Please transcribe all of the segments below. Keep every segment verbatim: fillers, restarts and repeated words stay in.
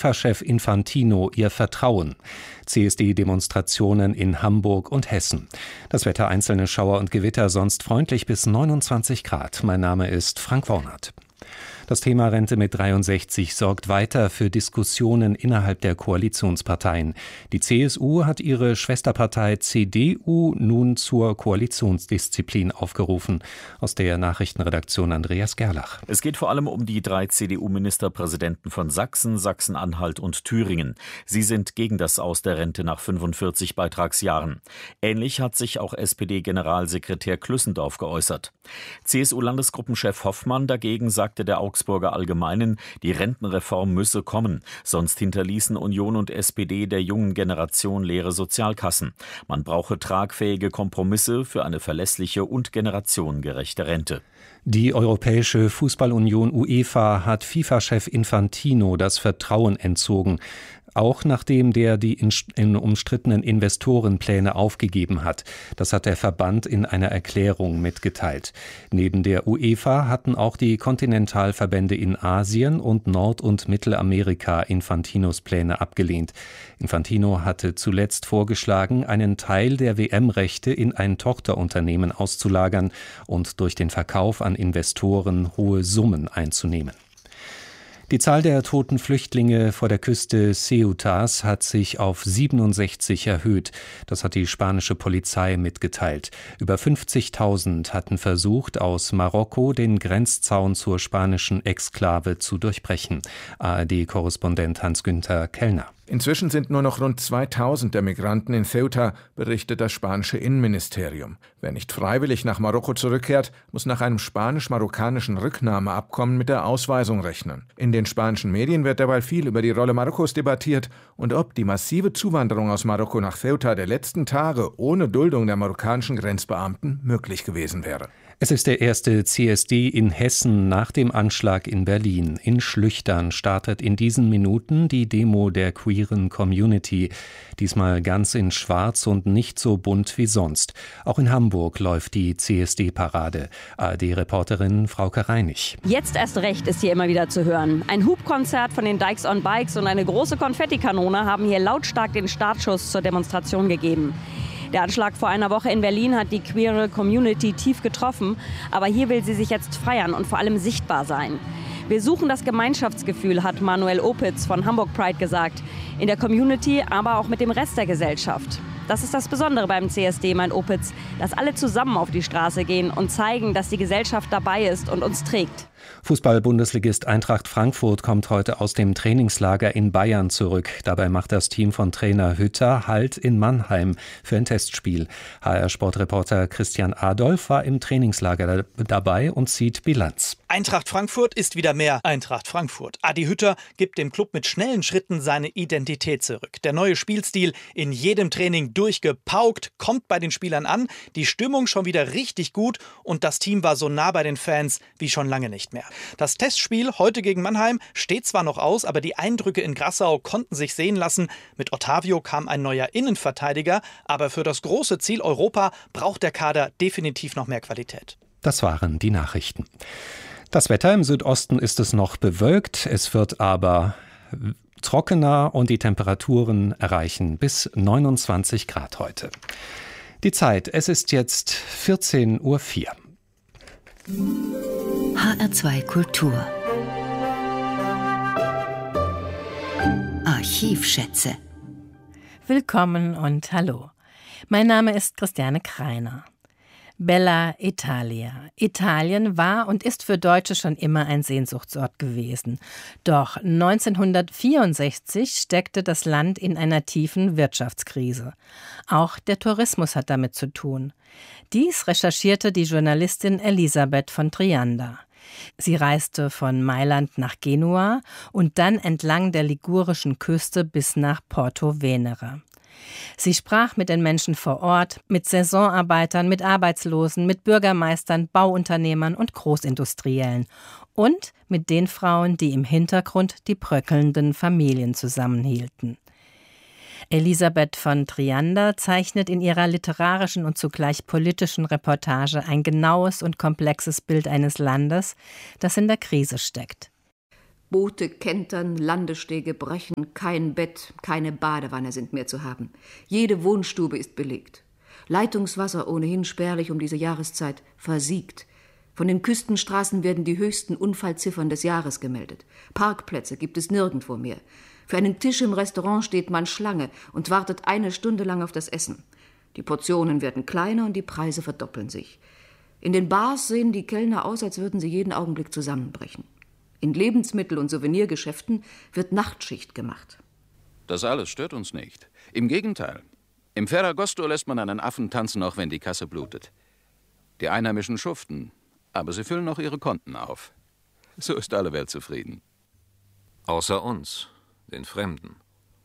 FIFA-Chef Infantino ihr Vertrauen. C S D-Demonstrationen in Hamburg und Hessen. Das Wetter: einzelne Schauer und Gewitter, sonst freundlich bis neunundzwanzig Grad. Mein Name ist Frank Wornert. Das Thema Rente mit dreiundsechzig sorgt weiter für Diskussionen innerhalb der Koalitionsparteien. Die C S U hat ihre Schwesterpartei C D U nun zur Koalitionsdisziplin aufgerufen. Aus der Nachrichtenredaktion Andreas Gerlach. Es geht vor allem um die drei C D U-Ministerpräsidenten von Sachsen, Sachsen-Anhalt und Thüringen. Sie sind gegen das Aus der Rente nach fünfundvierzig Beitragsjahren. Ähnlich hat sich auch S P D-Generalsekretär Klüssendorf geäußert. C S U-Landesgruppenchef Hoffmann dagegen sagte der Augsburger Allgemeinen, die Rentenreform müsse kommen, sonst hinterließen Union und S P D der jungen Generation leere Sozialkassen. Man brauche tragfähige Kompromisse für eine verlässliche und generationengerechte Rente. Die Europäische Fußballunion UEFA hat FIFA-Chef Infantino das Vertrauen entzogen, auch nachdem der die in, in umstrittenen Investorenpläne aufgegeben hat. Das hat der Verband in einer Erklärung mitgeteilt. Neben der UEFA hatten auch die Kontinentalverbände in Asien und Nord- und Mittelamerika Infantinos Pläne abgelehnt. Infantino hatte zuletzt vorgeschlagen, einen Teil der W M-Rechte in ein Tochterunternehmen auszulagern und durch den Verkauf an Investoren hohe Summen einzunehmen. Die Zahl der toten Flüchtlinge vor der Küste Ceutas hat sich auf siebenundsechzig erhöht. Das hat die spanische Polizei mitgeteilt. Über fünfzigtausend hatten versucht, aus Marokko den Grenzzaun zur spanischen Exklave zu durchbrechen. A R D-Korrespondent Hans-Günther Kellner. Inzwischen sind nur noch rund zweitausend der Migranten in Ceuta, berichtet das spanische Innenministerium. Wer nicht freiwillig nach Marokko zurückkehrt, muss nach einem spanisch-marokkanischen Rücknahmeabkommen mit der Ausweisung rechnen. In den spanischen Medien wird derweil viel über die Rolle Marokkos debattiert und ob die massive Zuwanderung aus Marokko nach Ceuta der letzten Tage ohne Duldung der marokkanischen Grenzbeamten möglich gewesen wäre. Es ist der erste C S D in Hessen nach dem Anschlag in Berlin. In Schlüchtern startet in diesen Minuten die Demo der queeren Community. Diesmal ganz in Schwarz und nicht so bunt wie sonst. Auch in Hamburg läuft die C S D-Parade. A R D-Reporterin Frauke Reinig. Jetzt erst recht ist hier immer wieder zu hören. Ein Hubkonzert von den Dykes on Bikes und eine große Konfettikanone haben hier lautstark den Startschuss zur Demonstration gegeben. Der Anschlag vor einer Woche in Berlin hat die queere Community tief getroffen, aber hier will sie sich jetzt feiern und vor allem sichtbar sein. Wir suchen das Gemeinschaftsgefühl, hat Manuel Opitz von Hamburg Pride gesagt. In der Community, aber auch mit dem Rest der Gesellschaft. Das ist das Besondere beim C S D, meint Opitz, dass alle zusammen auf die Straße gehen und zeigen, dass die Gesellschaft dabei ist und uns trägt. Fußball-Bundesligist Eintracht Frankfurt kommt heute aus dem Trainingslager in Bayern zurück. Dabei macht das Team von Trainer Hütter Halt in Mannheim für ein Testspiel. H R-Sportreporter Christian Adolf war im Trainingslager dabei und zieht Bilanz. Eintracht Frankfurt ist wieder mehr Eintracht Frankfurt. Adi Hütter gibt dem Club mit schnellen Schritten seine Identität zurück. Der neue Spielstil, in jedem Training durchgepaukt, kommt bei den Spielern an. Die Stimmung schon wieder richtig gut und das Team war so nah bei den Fans wie schon lange nicht mehr. Das Testspiel heute gegen Mannheim steht zwar noch aus, aber die Eindrücke in Grassau konnten sich sehen lassen. Mit Ottavio kam ein neuer Innenverteidiger, aber für das große Ziel Europa braucht der Kader definitiv noch mehr Qualität. Das waren die Nachrichten. Das Wetter: im Südosten ist es noch bewölkt, es wird aber trockener und die Temperaturen erreichen bis neunundzwanzig Grad heute. Die Zeit: es ist jetzt vierzehn Uhr vier. H R zwei Kultur. Archivschätze. Willkommen und hallo. Mein Name ist Christiane Kreiner. Bella Italia. Italien war und ist für Deutsche schon immer ein Sehnsuchtsort gewesen. Doch neunzehnhundertvierundsechzig steckte das Land in einer tiefen Wirtschaftskrise. Auch der Tourismus hat damit zu tun. Dies recherchierte die Journalistin Elisabeth von Triander. Sie reiste von Mailand nach Genua und dann entlang der ligurischen Küste bis nach Porto Venere. Sie sprach mit den Menschen vor Ort, mit Saisonarbeitern, mit Arbeitslosen, mit Bürgermeistern, Bauunternehmern und Großindustriellen und mit den Frauen, die im Hintergrund die bröckelnden Familien zusammenhielten. Elisabeth von Triander zeichnet in ihrer literarischen und zugleich politischen Reportage ein genaues und komplexes Bild eines Landes, das in der Krise steckt. Boote kentern, Landestege brechen, kein Bett, keine Badewanne sind mehr zu haben. Jede Wohnstube ist belegt. Leitungswasser, ohnehin spärlich um diese Jahreszeit, versiegt. Von den Küstenstraßen werden die höchsten Unfallziffern des Jahres gemeldet. Parkplätze gibt es nirgendwo mehr. Für einen Tisch im Restaurant steht man Schlange und wartet eine Stunde lang auf das Essen. Die Portionen werden kleiner und die Preise verdoppeln sich. In den Bars sehen die Kellner aus, als würden sie jeden Augenblick zusammenbrechen. In Lebensmittel- und Souvenirgeschäften wird Nachtschicht gemacht. Das alles stört uns nicht. Im Gegenteil. Im Ferragosto lässt man einen Affen tanzen, auch wenn die Kasse blutet. Die Einheimischen schuften, aber sie füllen auch ihre Konten auf. So ist alle Welt zufrieden. Außer uns, den Fremden.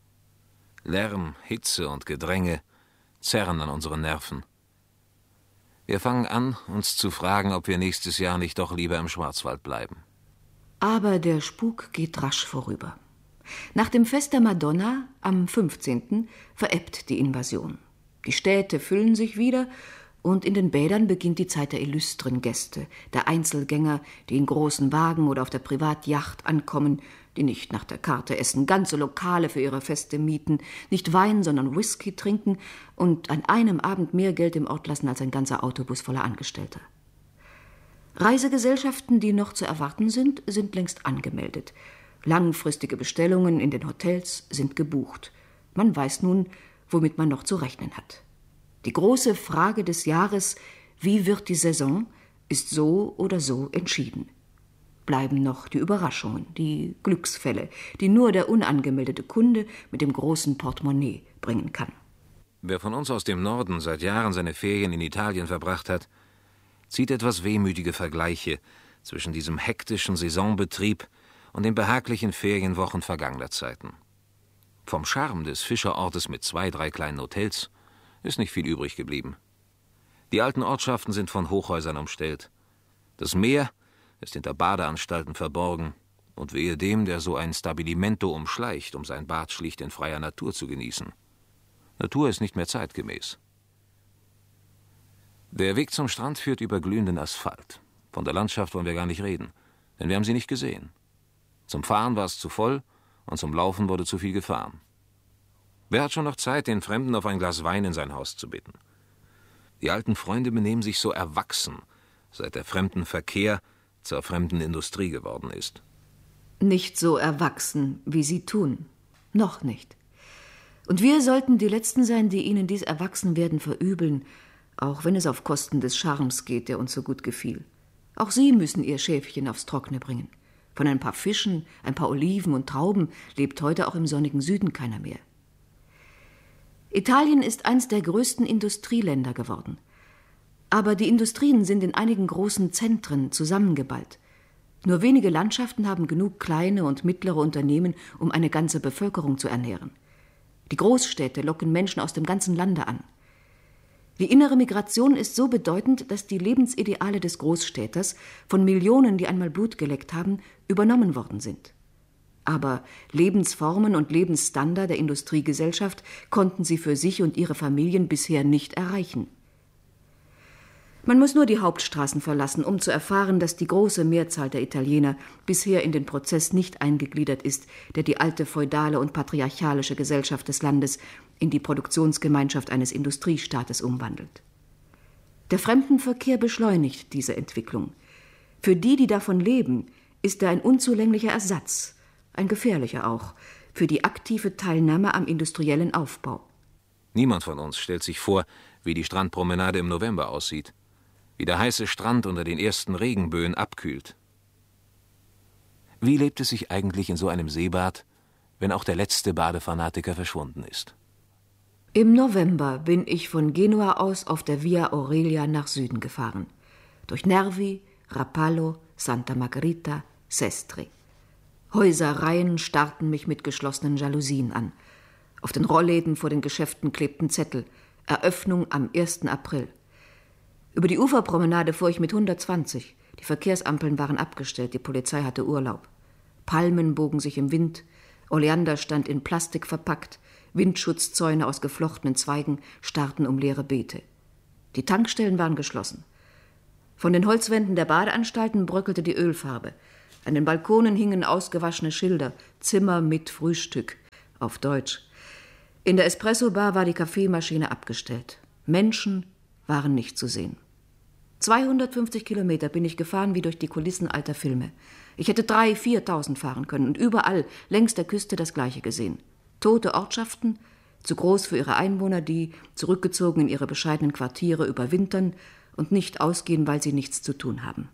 Lärm, Hitze und Gedränge zerren an unseren Nerven. Wir fangen an, uns zu fragen, ob wir nächstes Jahr nicht doch lieber im Schwarzwald bleiben. Aber der Spuk geht rasch vorüber. Nach dem Fest der Madonna am fünfzehnten verebbt die Invasion. Die Städte füllen sich wieder und in den Bädern beginnt die Zeit der illustren Gäste, der Einzelgänger, die in großen Wagen oder auf der Privatjacht ankommen, die nicht nach der Karte essen, ganze Lokale für ihre Feste mieten, nicht Wein, sondern Whisky trinken und an einem Abend mehr Geld im Ort lassen als ein ganzer Autobus voller Angestellter. Reisegesellschaften, die noch zu erwarten sind, sind längst angemeldet. Langfristige Bestellungen in den Hotels sind gebucht. Man weiß nun, womit man noch zu rechnen hat. Die große Frage des Jahres, wie wird die Saison, ist so oder so entschieden. Bleiben noch die Überraschungen, die Glücksfälle, die nur der unangemeldete Kunde mit dem großen Portemonnaie bringen kann. Wer von uns aus dem Norden seit Jahren seine Ferien in Italien verbracht hat, zieht etwas wehmütige Vergleiche zwischen diesem hektischen Saisonbetrieb und den behaglichen Ferienwochen vergangener Zeiten. Vom Charme des Fischerortes mit zwei, drei kleinen Hotels ist nicht viel übrig geblieben. Die alten Ortschaften sind von Hochhäusern umstellt. Das Meer ist hinter Badeanstalten verborgen und wehe dem, der so ein Stabilimento umschleicht, um sein Bad schlicht in freier Natur zu genießen. Natur ist nicht mehr zeitgemäß. Der Weg zum Strand führt über glühenden Asphalt. Von der Landschaft wollen wir gar nicht reden, denn wir haben sie nicht gesehen. Zum Fahren war es zu voll und zum Laufen wurde zu viel gefahren. Wer hat schon noch Zeit, den Fremden auf ein Glas Wein in sein Haus zu bitten? Die alten Freunde benehmen sich so erwachsen, seit der Fremdenverkehr zur fremden Industrie geworden ist. Nicht so erwachsen, wie sie tun. Noch nicht. Und wir sollten die Letzten sein, die ihnen dies Erwachsenwerden verübeln, auch wenn es auf Kosten des Charmes geht, der uns so gut gefiel. Auch sie müssen ihr Schäfchen aufs Trockene bringen. Von ein paar Fischen, ein paar Oliven und Trauben lebt heute auch im sonnigen Süden keiner mehr. Italien ist eins der größten Industrieländer geworden. Aber die Industrien sind in einigen großen Zentren zusammengeballt. Nur wenige Landschaften haben genug kleine und mittlere Unternehmen, um eine ganze Bevölkerung zu ernähren. Die Großstädte locken Menschen aus dem ganzen Lande an. Die innere Migration ist so bedeutend, dass die Lebensideale des Großstädters von Millionen, die einmal Blut geleckt haben, übernommen worden sind. Aber Lebensformen und Lebensstandard der Industriegesellschaft konnten sie für sich und ihre Familien bisher nicht erreichen. Man muss nur die Hauptstraßen verlassen, um zu erfahren, dass die große Mehrzahl der Italiener bisher in den Prozess nicht eingegliedert ist, der die alte feudale und patriarchalische Gesellschaft des Landes in die Produktionsgemeinschaft eines Industriestaates umwandelt. Der Fremdenverkehr beschleunigt diese Entwicklung. Für die, die davon leben, ist er ein unzulänglicher Ersatz, ein gefährlicher auch, für die aktive Teilnahme am industriellen Aufbau. Niemand von uns stellt sich vor, wie die Strandpromenade im November aussieht, wie der heiße Strand unter den ersten Regenböen abkühlt. Wie lebt es sich eigentlich in so einem Seebad, wenn auch der letzte Badefanatiker verschwunden ist? Im November bin ich von Genua aus auf der Via Aurelia nach Süden gefahren. Durch Nervi, Rapallo, Santa Margherita, Sestri. Häuserreihen starrten mich mit geschlossenen Jalousien an. Auf den Rollläden vor den Geschäften klebten Zettel. Eröffnung am ersten April. Über die Uferpromenade fuhr ich mit hundertzwanzig. Die Verkehrsampeln waren abgestellt, die Polizei hatte Urlaub. Palmen bogen sich im Wind, Oleander stand in Plastik verpackt, Windschutzzäune aus geflochtenen Zweigen starrten um leere Beete. Die Tankstellen waren geschlossen. Von den Holzwänden der Badeanstalten bröckelte die Ölfarbe. An den Balkonen hingen ausgewaschene Schilder, Zimmer mit Frühstück, auf Deutsch. In der Espresso-Bar war die Kaffeemaschine abgestellt. Menschen waren nicht zu sehen. zweihundertfünfzig Kilometer bin ich gefahren wie durch die Kulissen alter Filme. Ich hätte drei, viertausend fahren können und überall längs der Küste das Gleiche gesehen. Tote Ortschaften, zu groß für ihre Einwohner, die, zurückgezogen in ihre bescheidenen Quartiere, überwintern und nicht ausgehen, weil sie nichts zu tun haben.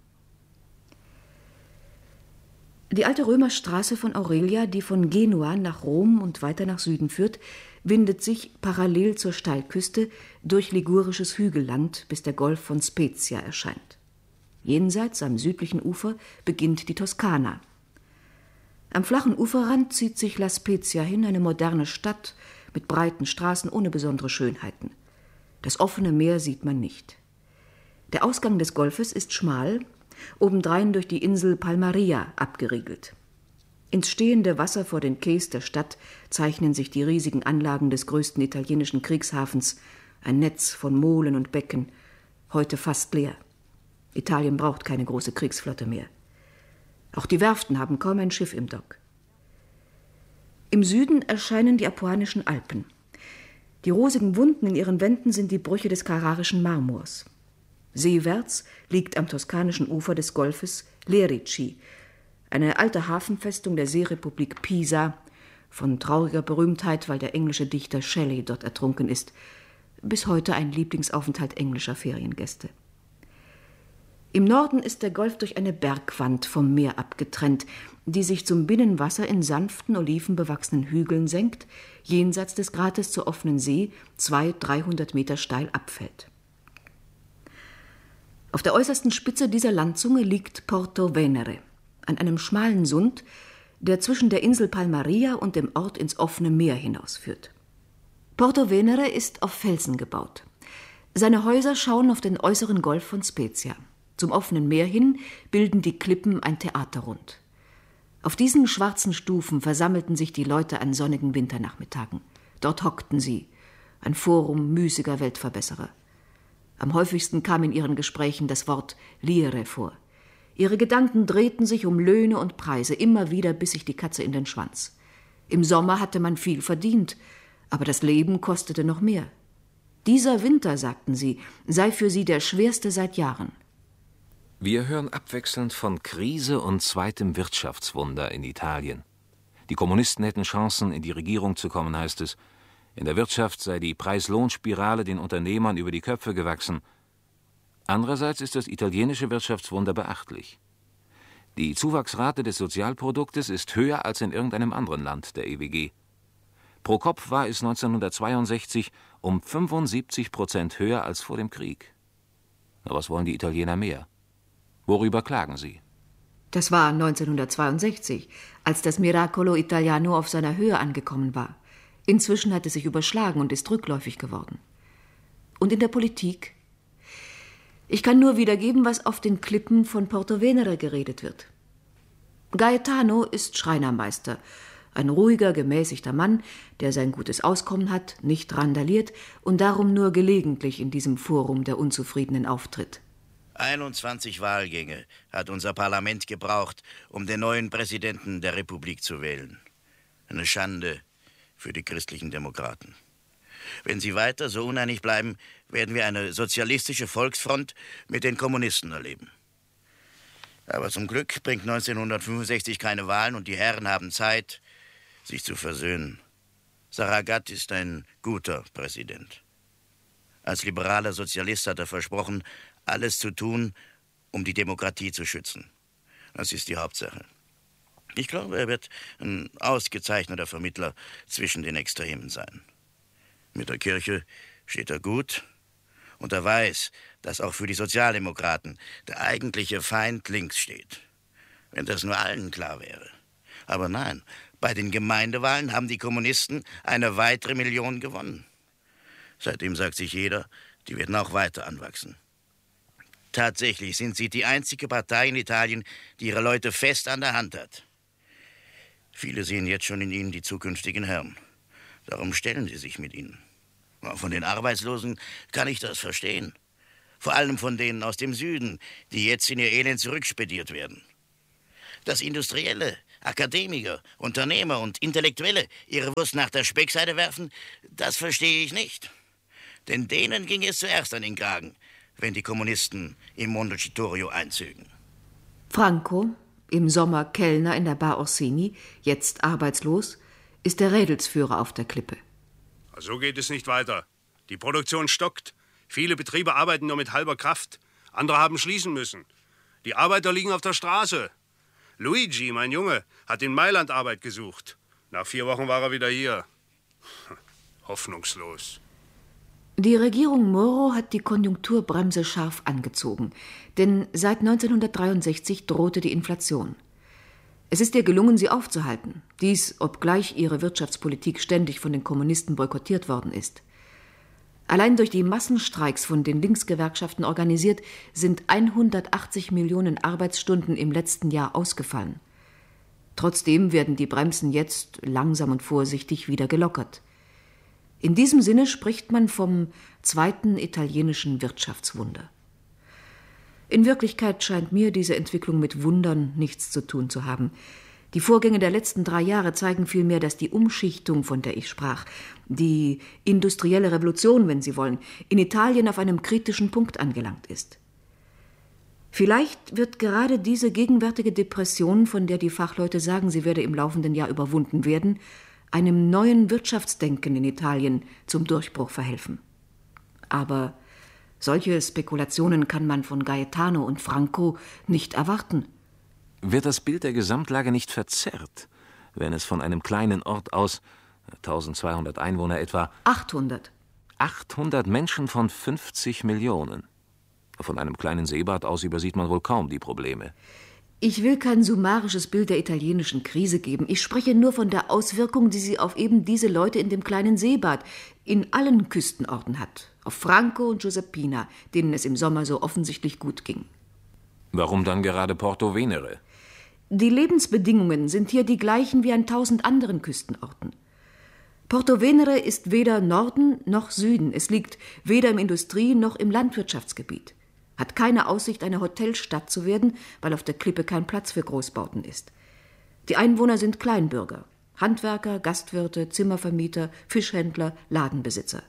Die alte Römerstraße von Aurelia, die von Genua nach Rom und weiter nach Süden führt, windet sich parallel zur Steilküste durch ligurisches Hügelland, bis der Golf von Spezia erscheint. Jenseits, am südlichen Ufer, beginnt die Toskana. Am flachen Uferrand zieht sich La Spezia hin, eine moderne Stadt mit breiten Straßen ohne besondere Schönheiten. Das offene Meer sieht man nicht. Der Ausgang des Golfes ist schmal, obendrein durch die Insel Palmaria abgeriegelt. Ins stehende Wasser vor den Quais der Stadt zeichnen sich die riesigen Anlagen des größten italienischen Kriegshafens, ein Netz von Molen und Becken, heute fast leer. Italien braucht keine große Kriegsflotte mehr. Auch die Werften haben kaum ein Schiff im Dock. Im Süden erscheinen die Apuanischen Alpen. Die rosigen Wunden in ihren Wänden sind die Brüche des Carrarischen Marmors. Seewärts liegt am toskanischen Ufer des Golfes Lerici, eine alte Hafenfestung der Seerepublik Pisa, von trauriger Berühmtheit, weil der englische Dichter Shelley dort ertrunken ist, bis heute ein Lieblingsaufenthalt englischer Feriengäste. Im Norden ist der Golf durch eine Bergwand vom Meer abgetrennt, die sich zum Binnenwasser in sanften, olivenbewachsenen Hügeln senkt, jenseits des Grates zur offenen See zweihundert, dreihundert Meter steil abfällt. Auf der äußersten Spitze dieser Landzunge liegt Porto Venere, an einem schmalen Sund, der zwischen der Insel Palmaria und dem Ort ins offene Meer hinausführt. Porto Venere ist auf Felsen gebaut. Seine Häuser schauen auf den äußeren Golf von Spezia. Zum offenen Meer hin bilden die Klippen ein Theaterrund. Auf diesen schwarzen Stufen versammelten sich die Leute an sonnigen Winternachmittagen. Dort hockten sie, ein Forum müßiger Weltverbesserer. Am häufigsten kam in ihren Gesprächen das Wort Lire vor. Ihre Gedanken drehten sich um Löhne und Preise, immer wieder biss sich die Katze in den Schwanz. Im Sommer hatte man viel verdient, aber das Leben kostete noch mehr. Dieser Winter, sagten sie, sei für sie der schwerste seit Jahren. Wir hören abwechselnd von Krise und zweitem Wirtschaftswunder in Italien. Die Kommunisten hätten Chancen, in die Regierung zu kommen, heißt es. In der Wirtschaft sei die Preis-Lohn-Spirale den Unternehmern über die Köpfe gewachsen. Andererseits ist das italienische Wirtschaftswunder beachtlich. Die Zuwachsrate des Sozialproduktes ist höher als in irgendeinem anderen Land der E W G. Pro Kopf war es neunzehnhundertzweiundsechzig um fünfundsiebzig Prozent höher als vor dem Krieg. Aber was wollen die Italiener mehr? Worüber klagen sie? Das war neunzehnhundertzweiundsechzig, als das Miracolo Italiano auf seiner Höhe angekommen war. Inzwischen hat es sich überschlagen und ist rückläufig geworden. Und in der Politik? Ich kann nur wiedergeben, was auf den Klippen von Porto Venere geredet wird. Gaetano ist Schreinermeister, ein ruhiger, gemäßigter Mann, der sein gutes Auskommen hat, nicht randaliert und darum nur gelegentlich in diesem Forum der Unzufriedenen auftritt. einundzwanzig Wahlgänge hat unser Parlament gebraucht, um den neuen Präsidenten der Republik zu wählen. Eine Schande für die christlichen Demokraten. Wenn sie weiter so uneinig bleiben, werden wir eine sozialistische Volksfront mit den Kommunisten erleben. Aber zum Glück bringt neunzehnhundertfünfundsechzig keine Wahlen und die Herren haben Zeit, sich zu versöhnen. Saragat ist ein guter Präsident. Als liberaler Sozialist hat er versprochen, alles zu tun, um die Demokratie zu schützen. Das ist die Hauptsache. Ich glaube, er wird ein ausgezeichneter Vermittler zwischen den Extremen sein. Mit der Kirche steht er gut und er weiß, dass auch für die Sozialdemokraten der eigentliche Feind links steht. Wenn das nur allen klar wäre. Aber nein, bei den Gemeindewahlen haben die Kommunisten eine weitere Million gewonnen. Seitdem sagt sich jeder, die werden auch weiter anwachsen. Tatsächlich sind sie die einzige Partei in Italien, die ihre Leute fest an der Hand hat. Viele sehen jetzt schon in ihnen die zukünftigen Herren. Darum stellen sie sich mit ihnen. Von den Arbeitslosen kann ich das verstehen. Vor allem von denen aus dem Süden, die jetzt in ihr Elend zurückspediert werden. Dass Industrielle, Akademiker, Unternehmer und Intellektuelle ihre Wurst nach der Speckseite werfen, das verstehe ich nicht. Denn denen ging es zuerst an den Kragen, wenn die Kommunisten im Montecitorio einzögen. Franco, im Sommer Kellner in der Bar Orsini, jetzt arbeitslos, ist der Rädelsführer auf der Klippe. So geht es nicht weiter. Die Produktion stockt. Viele Betriebe arbeiten nur mit halber Kraft. Andere haben schließen müssen. Die Arbeiter liegen auf der Straße. Luigi, mein Junge, hat in Mailand Arbeit gesucht. Nach vier Wochen war er wieder hier. Hoffnungslos. Die Regierung Moro hat die Konjunkturbremse scharf angezogen, denn seit neunzehnhundertdreiundsechzig drohte die Inflation. Es ist ihr gelungen, sie aufzuhalten, dies, obgleich ihre Wirtschaftspolitik ständig von den Kommunisten boykottiert worden ist. Allein durch die Massenstreiks von den Linksgewerkschaften organisiert, sind hundertachtzig Millionen Arbeitsstunden im letzten Jahr ausgefallen. Trotzdem werden die Bremsen jetzt langsam und vorsichtig wieder gelockert. In diesem Sinne spricht man vom zweiten italienischen Wirtschaftswunder. In Wirklichkeit scheint mir diese Entwicklung mit Wundern nichts zu tun zu haben. Die Vorgänge der letzten drei Jahre zeigen vielmehr, dass die Umschichtung, von der ich sprach, die industrielle Revolution, wenn Sie wollen, in Italien auf einem kritischen Punkt angelangt ist. Vielleicht wird gerade diese gegenwärtige Depression, von der die Fachleute sagen, sie werde im laufenden Jahr überwunden werden, einem neuen Wirtschaftsdenken in Italien zum Durchbruch verhelfen. Aber solche Spekulationen kann man von Gaetano und Franco nicht erwarten. Wird das Bild der Gesamtlage nicht verzerrt, wenn es von einem kleinen Ort aus, eintausendzweihundert Einwohner etwa, achthundert. achthundert Menschen von fünfzig Millionen. Von einem kleinen Seebad aus übersieht man wohl kaum die Probleme. Ich will kein summarisches Bild der italienischen Krise geben. Ich spreche nur von der Auswirkung, die sie auf eben diese Leute in dem kleinen Seebad in allen Küstenorten hat. Auf Franco und Giuseppina, denen es im Sommer so offensichtlich gut ging. Warum dann gerade Porto Venere? Die Lebensbedingungen sind hier die gleichen wie an tausend anderen Küstenorten. Porto Venere ist weder Norden noch Süden. Es liegt weder im Industrie- noch im Landwirtschaftsgebiet. Hat keine Aussicht, eine Hotelstadt zu werden, weil auf der Klippe kein Platz für Großbauten ist. Die Einwohner sind Kleinbürger, Handwerker, Gastwirte, Zimmervermieter, Fischhändler, Ladenbesitzer.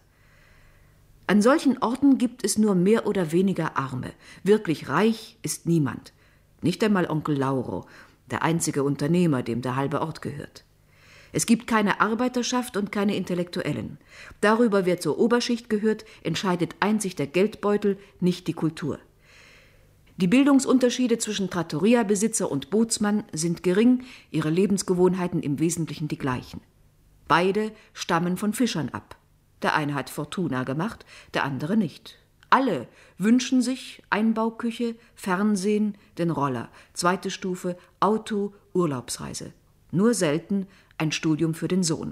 An solchen Orten gibt es nur mehr oder weniger Arme. Wirklich reich ist niemand. Nicht einmal Onkel Lauro, der einzige Unternehmer, dem der halbe Ort gehört. Es gibt keine Arbeiterschaft und keine Intellektuellen. Darüber, wer zur Oberschicht gehört, entscheidet einzig der Geldbeutel, nicht die Kultur. Die Bildungsunterschiede zwischen Trattoria-Besitzer und Bootsmann sind gering, ihre Lebensgewohnheiten im Wesentlichen die gleichen. Beide stammen von Fischern ab. Der eine hat Fortuna gemacht, der andere nicht. Alle wünschen sich Einbauküche, Fernsehen, den Roller, zweite Stufe, Auto, Urlaubsreise. Nur selten ein Studium für den Sohn.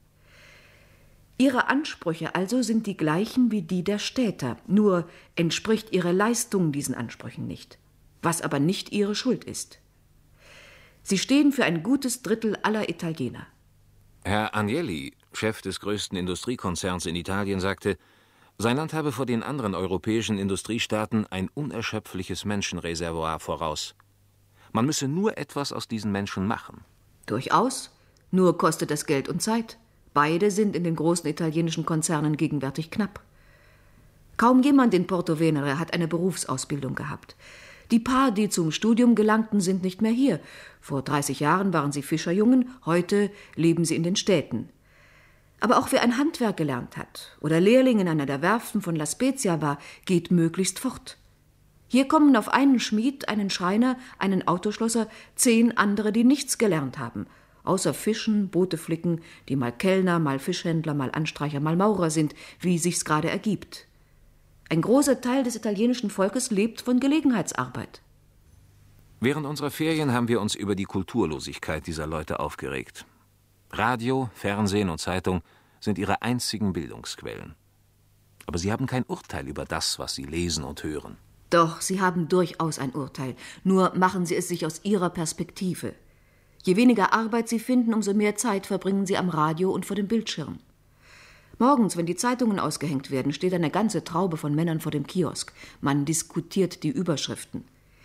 Ihre Ansprüche also sind die gleichen wie die der Städter, nur entspricht ihre Leistung diesen Ansprüchen nicht, was aber nicht ihre Schuld ist. Sie stehen für ein gutes Drittel aller Italiener. Herr Agnelli, Chef des größten Industriekonzerns in Italien, sagte, sein Land habe vor den anderen europäischen Industriestaaten ein unerschöpfliches Menschenreservoir voraus. Man müsse nur etwas aus diesen Menschen machen. Durchaus. Nur kostet das Geld und Zeit. Beide sind in den großen italienischen Konzernen gegenwärtig knapp. Kaum jemand in Porto Venere hat eine Berufsausbildung gehabt. Die paar, die zum Studium gelangten, sind nicht mehr hier. Vor dreißig Jahren waren sie Fischerjungen, heute leben sie in den Städten. Aber auch wer ein Handwerk gelernt hat oder Lehrling in einer der Werften von La Spezia war, geht möglichst fort. Hier kommen auf einen Schmied, einen Schreiner, einen Autoschlosser, zehn andere, die nichts gelernt haben, außer Fischen, Boote flicken, die mal Kellner, mal Fischhändler, mal Anstreicher, mal Maurer sind, wie sich's gerade ergibt. Ein großer Teil des italienischen Volkes lebt von Gelegenheitsarbeit. Während unserer Ferien haben wir uns über die Kulturlosigkeit dieser Leute aufgeregt. Radio, Fernsehen und Zeitung sind ihre einzigen Bildungsquellen. Aber sie haben kein Urteil über das, was sie lesen und hören. Doch, sie haben durchaus ein Urteil. Nur machen sie es sich aus ihrer Perspektive. Je weniger Arbeit sie finden, umso mehr Zeit verbringen sie am Radio und vor dem Bildschirm. Morgens, wenn die Zeitungen ausgehängt werden, steht eine ganze Traube von Männern vor dem Kiosk. Man diskutiert die Überschriften.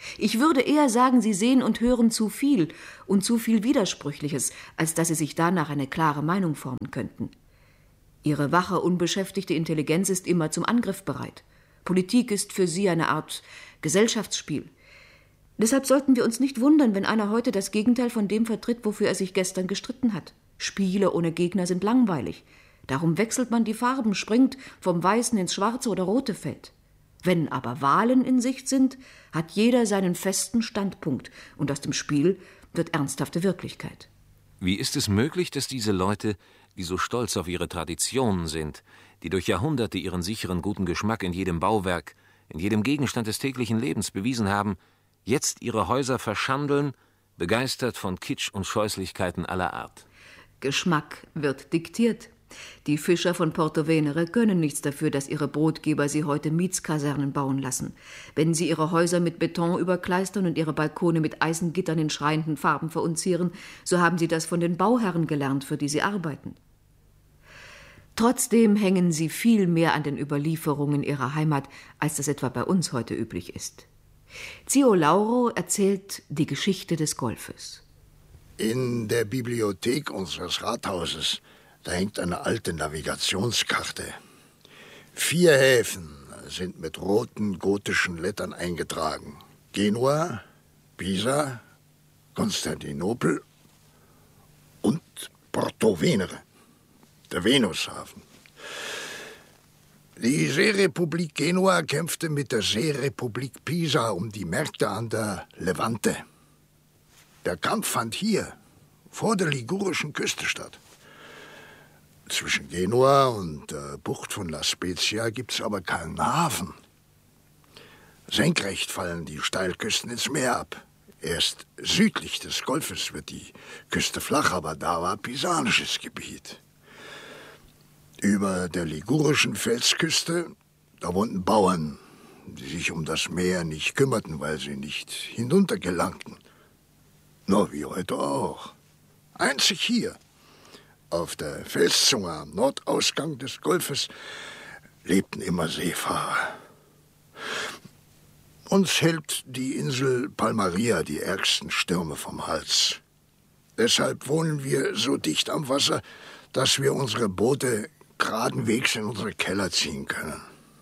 Ich würde eher sagen, Sie sehen und hören zu viel und zu viel Widersprüchliches, als dass Sie sich danach eine klare Meinung formen könnten. Ihre wache, unbeschäftigte Intelligenz ist immer zum Angriff bereit. Politik ist für Sie eine Art Gesellschaftsspiel. Deshalb sollten wir uns nicht wundern, wenn einer heute das Gegenteil von dem vertritt, wofür er sich gestern gestritten hat. Spiele ohne Gegner sind langweilig. Darum wechselt man die Farben, springt vom weißen ins schwarze oder rote Feld. Wenn aber Wahlen in Sicht sind, hat jeder seinen festen Standpunkt und aus dem Spiel wird ernsthafte Wirklichkeit. Wie ist es möglich, dass diese Leute, die so stolz auf ihre Traditionen sind, die durch Jahrhunderte ihren sicheren guten Geschmack in jedem Bauwerk, in jedem Gegenstand des täglichen Lebens bewiesen haben, jetzt ihre Häuser verschandeln, begeistert von Kitsch und Scheußlichkeiten aller Art? Geschmack wird diktiert. Die Fischer von Porto Venere können nichts dafür, dass ihre Brotgeber sie heute Mietskasernen bauen lassen. Wenn sie ihre Häuser mit Beton überkleistern und ihre Balkone mit Eisengittern in schreienden Farben verunzieren, so haben sie das von den Bauherren gelernt, für die sie arbeiten. Trotzdem hängen sie viel mehr an den Überlieferungen ihrer Heimat, als das etwa bei uns heute üblich ist. Zio Lauro erzählt die Geschichte des Golfes. In der Bibliothek unseres Rathauses, da hängt eine alte Navigationskarte. Vier Häfen sind mit roten gotischen Lettern eingetragen. Genua, Pisa, Konstantinopel und Porto Venere, der Venushafen. Die Seerepublik Genua kämpfte mit der Seerepublik Pisa um die Märkte an der Levante. Der Kampf fand hier, vor der ligurischen Küste statt. Zwischen Genua und der Bucht von La Spezia gibt's aber keinen Hafen. Senkrecht fallen die Steilküsten ins Meer ab. Erst südlich des Golfes wird die Küste flach, aber da war pisanisches Gebiet. Über der ligurischen Felsküste, da wohnten Bauern, die sich um das Meer nicht kümmerten, weil sie nicht hinuntergelangten. Nur wie heute auch. Einzig hier, auf der Felszunge am Nordausgang des Golfes, lebten immer Seefahrer. Uns hält die Insel Palmaria die ärgsten Stürme vom Hals. Deshalb wohnen wir so dicht am Wasser, dass wir unsere Boote geradenwegs in unsere Keller ziehen können.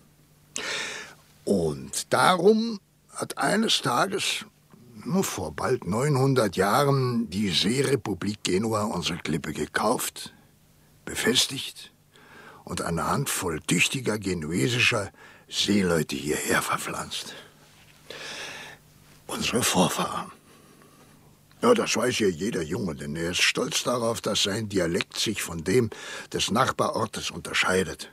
Und darum hat eines Tages, nur vor bald neunhundert Jahren, die Seerepublik Genua unsere Klippe gekauft, befestigt und eine Handvoll tüchtiger genuesischer Seeleute hierher verpflanzt. Unsere Vorfahren. Ja, das weiß ja jeder Junge, denn er ist stolz darauf, dass sein Dialekt sich von dem des Nachbarortes unterscheidet.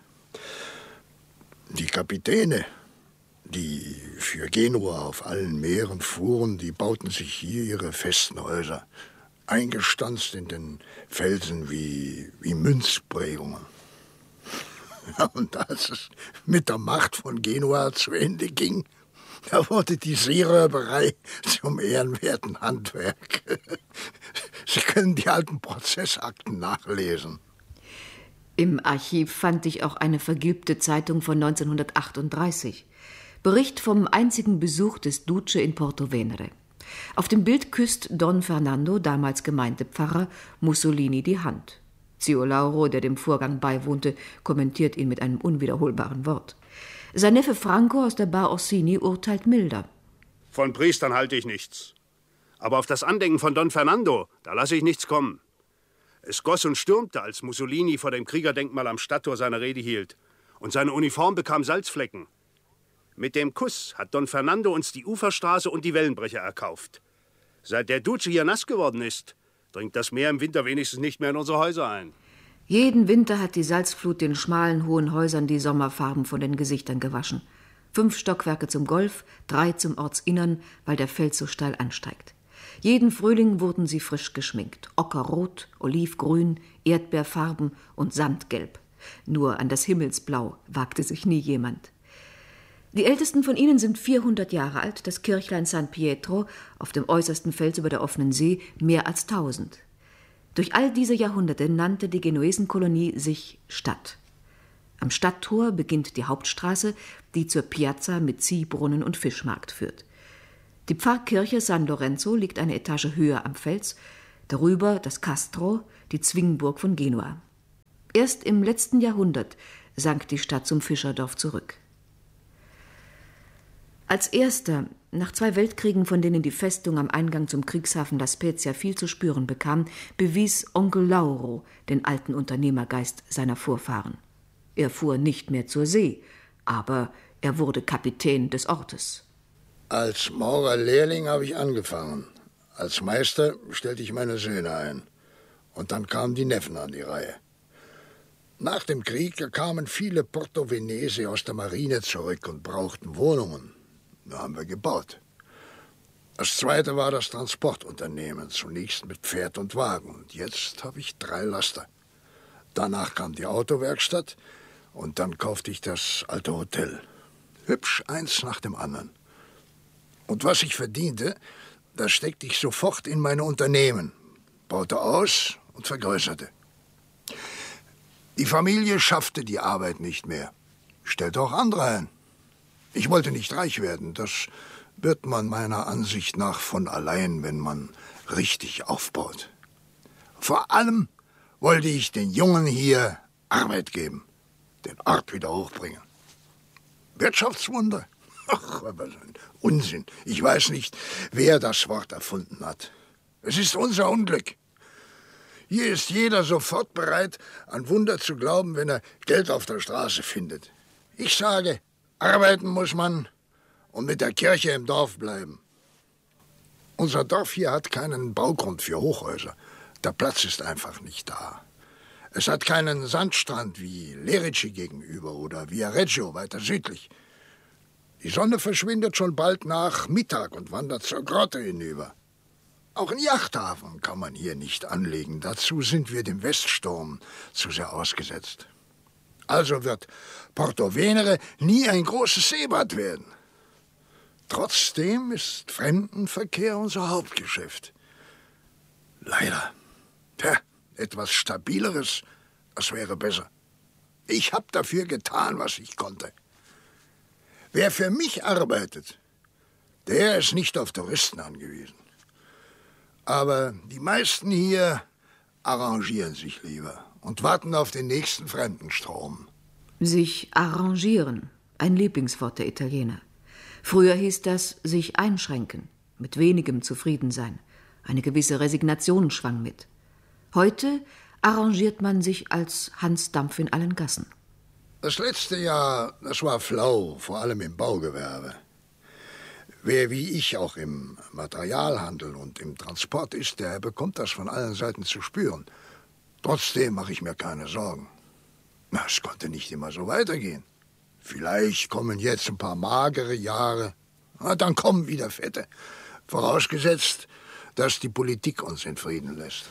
Die Kapitäne, die für Genua auf allen Meeren fuhren, die bauten sich hier ihre festen Häuser, eingestanzt in den Felsen wie, wie Münzprägungen. Ja, und als es mit der Macht von Genua zu Ende ging, da wurde die Seeräuberei zum ehrenwerten Handwerk. Sie können die alten Prozessakten nachlesen. Im Archiv fand ich auch eine vergilbte Zeitung von neunzehnhundertachtunddreißig. Bericht vom einzigen Besuch des Duce in Porto Venere. Auf dem Bild küsst Don Fernando, damals Gemeindepfarrer, Mussolini die Hand. Zio Lauro, der dem Vorgang beiwohnte, kommentiert ihn mit einem unwiederholbaren Wort. Sein Neffe Franco aus der Bar Orsini urteilt milder. Von Priestern halte ich nichts. Aber auf das Andenken von Don Fernando, da lasse ich nichts kommen. Es goss und stürmte, als Mussolini vor dem Kriegerdenkmal am Stadttor seine Rede hielt. Und seine Uniform bekam Salzflecken. Mit dem Kuss hat Don Fernando uns die Uferstraße und die Wellenbrecher erkauft. Seit der Duce hier nass geworden ist, dringt das Meer im Winter wenigstens nicht mehr in unsere Häuser ein. Jeden Winter hat die Salzflut den schmalen, hohen Häusern die Sommerfarben von den Gesichtern gewaschen. Fünf Stockwerke zum Golf, drei zum Ortsinnern, weil der Fels so steil ansteigt. Jeden Frühling wurden sie frisch geschminkt. Ockerrot, Olivgrün, Erdbeerfarben und Sandgelb. Nur an das Himmelsblau wagte sich nie jemand. Die ältesten von ihnen sind vierhundert Jahre alt, das Kirchlein San Pietro, auf dem äußersten Fels über der offenen See, mehr als tausend. Durch all diese Jahrhunderte nannte die Genuesenkolonie sich Stadt. Am Stadttor beginnt die Hauptstraße, die zur Piazza mit Ziehbrunnen und Fischmarkt führt. Die Pfarrkirche San Lorenzo liegt eine Etage höher am Fels, darüber das Castro, die Zwingburg von Genua. Erst im letzten Jahrhundert sank die Stadt zum Fischerdorf zurück. Als erster, nach zwei Weltkriegen, von denen die Festung am Eingang zum Kriegshafen La Spezia viel zu spüren bekam, bewies Onkel Lauro den alten Unternehmergeist seiner Vorfahren. Er fuhr nicht mehr zur See, aber er wurde Kapitän des Ortes. Als Maurerlehrling habe ich angefangen. Als Meister stellte ich meine Söhne ein. Und dann kamen die Neffen an die Reihe. Nach dem Krieg kamen viele Portovenese aus der Marine zurück und brauchten Wohnungen. Da haben wir gebaut. Das zweite war das Transportunternehmen, zunächst mit Pferd und Wagen. Und jetzt habe ich drei Laster. Danach kam die Autowerkstatt und dann kaufte ich das alte Hotel. Hübsch, eins nach dem anderen. Und was ich verdiente, das steckte ich sofort in meine Unternehmen, baute aus und vergrößerte. Die Familie schaffte die Arbeit nicht mehr, stellte auch andere ein. Ich wollte nicht reich werden, das wird man meiner Ansicht nach von allein, wenn man richtig aufbaut. Vor allem wollte ich den Jungen hier Arbeit geben, den Ort wieder hochbringen. Wirtschaftswunder? Ach, aber ein Unsinn. Ich weiß nicht, wer das Wort erfunden hat. Es ist unser Unglück. Hier ist jeder sofort bereit, an Wunder zu glauben, wenn er Geld auf der Straße findet. Ich sage, arbeiten muss man und mit der Kirche im Dorf bleiben. Unser Dorf hier hat keinen Baugrund für Hochhäuser. Der Platz ist einfach nicht da. Es hat keinen Sandstrand wie Lerici gegenüber oder Viareggio weiter südlich. Die Sonne verschwindet schon bald nach Mittag und wandert zur Grotte hinüber. Auch einen Yachthafen kann man hier nicht anlegen. Dazu sind wir dem Weststurm zu sehr ausgesetzt. Also wird Porto Venere nie ein großes Seebad werden. Trotzdem ist Fremdenverkehr unser Hauptgeschäft. Leider. Tja, etwas Stabileres, das wäre besser. Ich habe dafür getan, was ich konnte. Wer für mich arbeitet, der ist nicht auf Touristen angewiesen. Aber die meisten hier arrangieren sich lieber und warten auf den nächsten Fremdenstrom. Sich arrangieren, ein Lieblingswort der Italiener. Früher hieß das sich einschränken, mit wenigem zufrieden sein. Eine gewisse Resignation schwang mit. Heute arrangiert man sich als Hans Dampf in allen Gassen. Das letzte Jahr, das war flau, vor allem im Baugewerbe. Wer wie ich auch im Materialhandel und im Transport ist, der bekommt das von allen Seiten zu spüren. Trotzdem mache ich mir keine Sorgen. Es konnte nicht immer so weitergehen. Vielleicht kommen jetzt ein paar magere Jahre, dann kommen wieder fette. Vorausgesetzt, dass die Politik uns in Frieden lässt.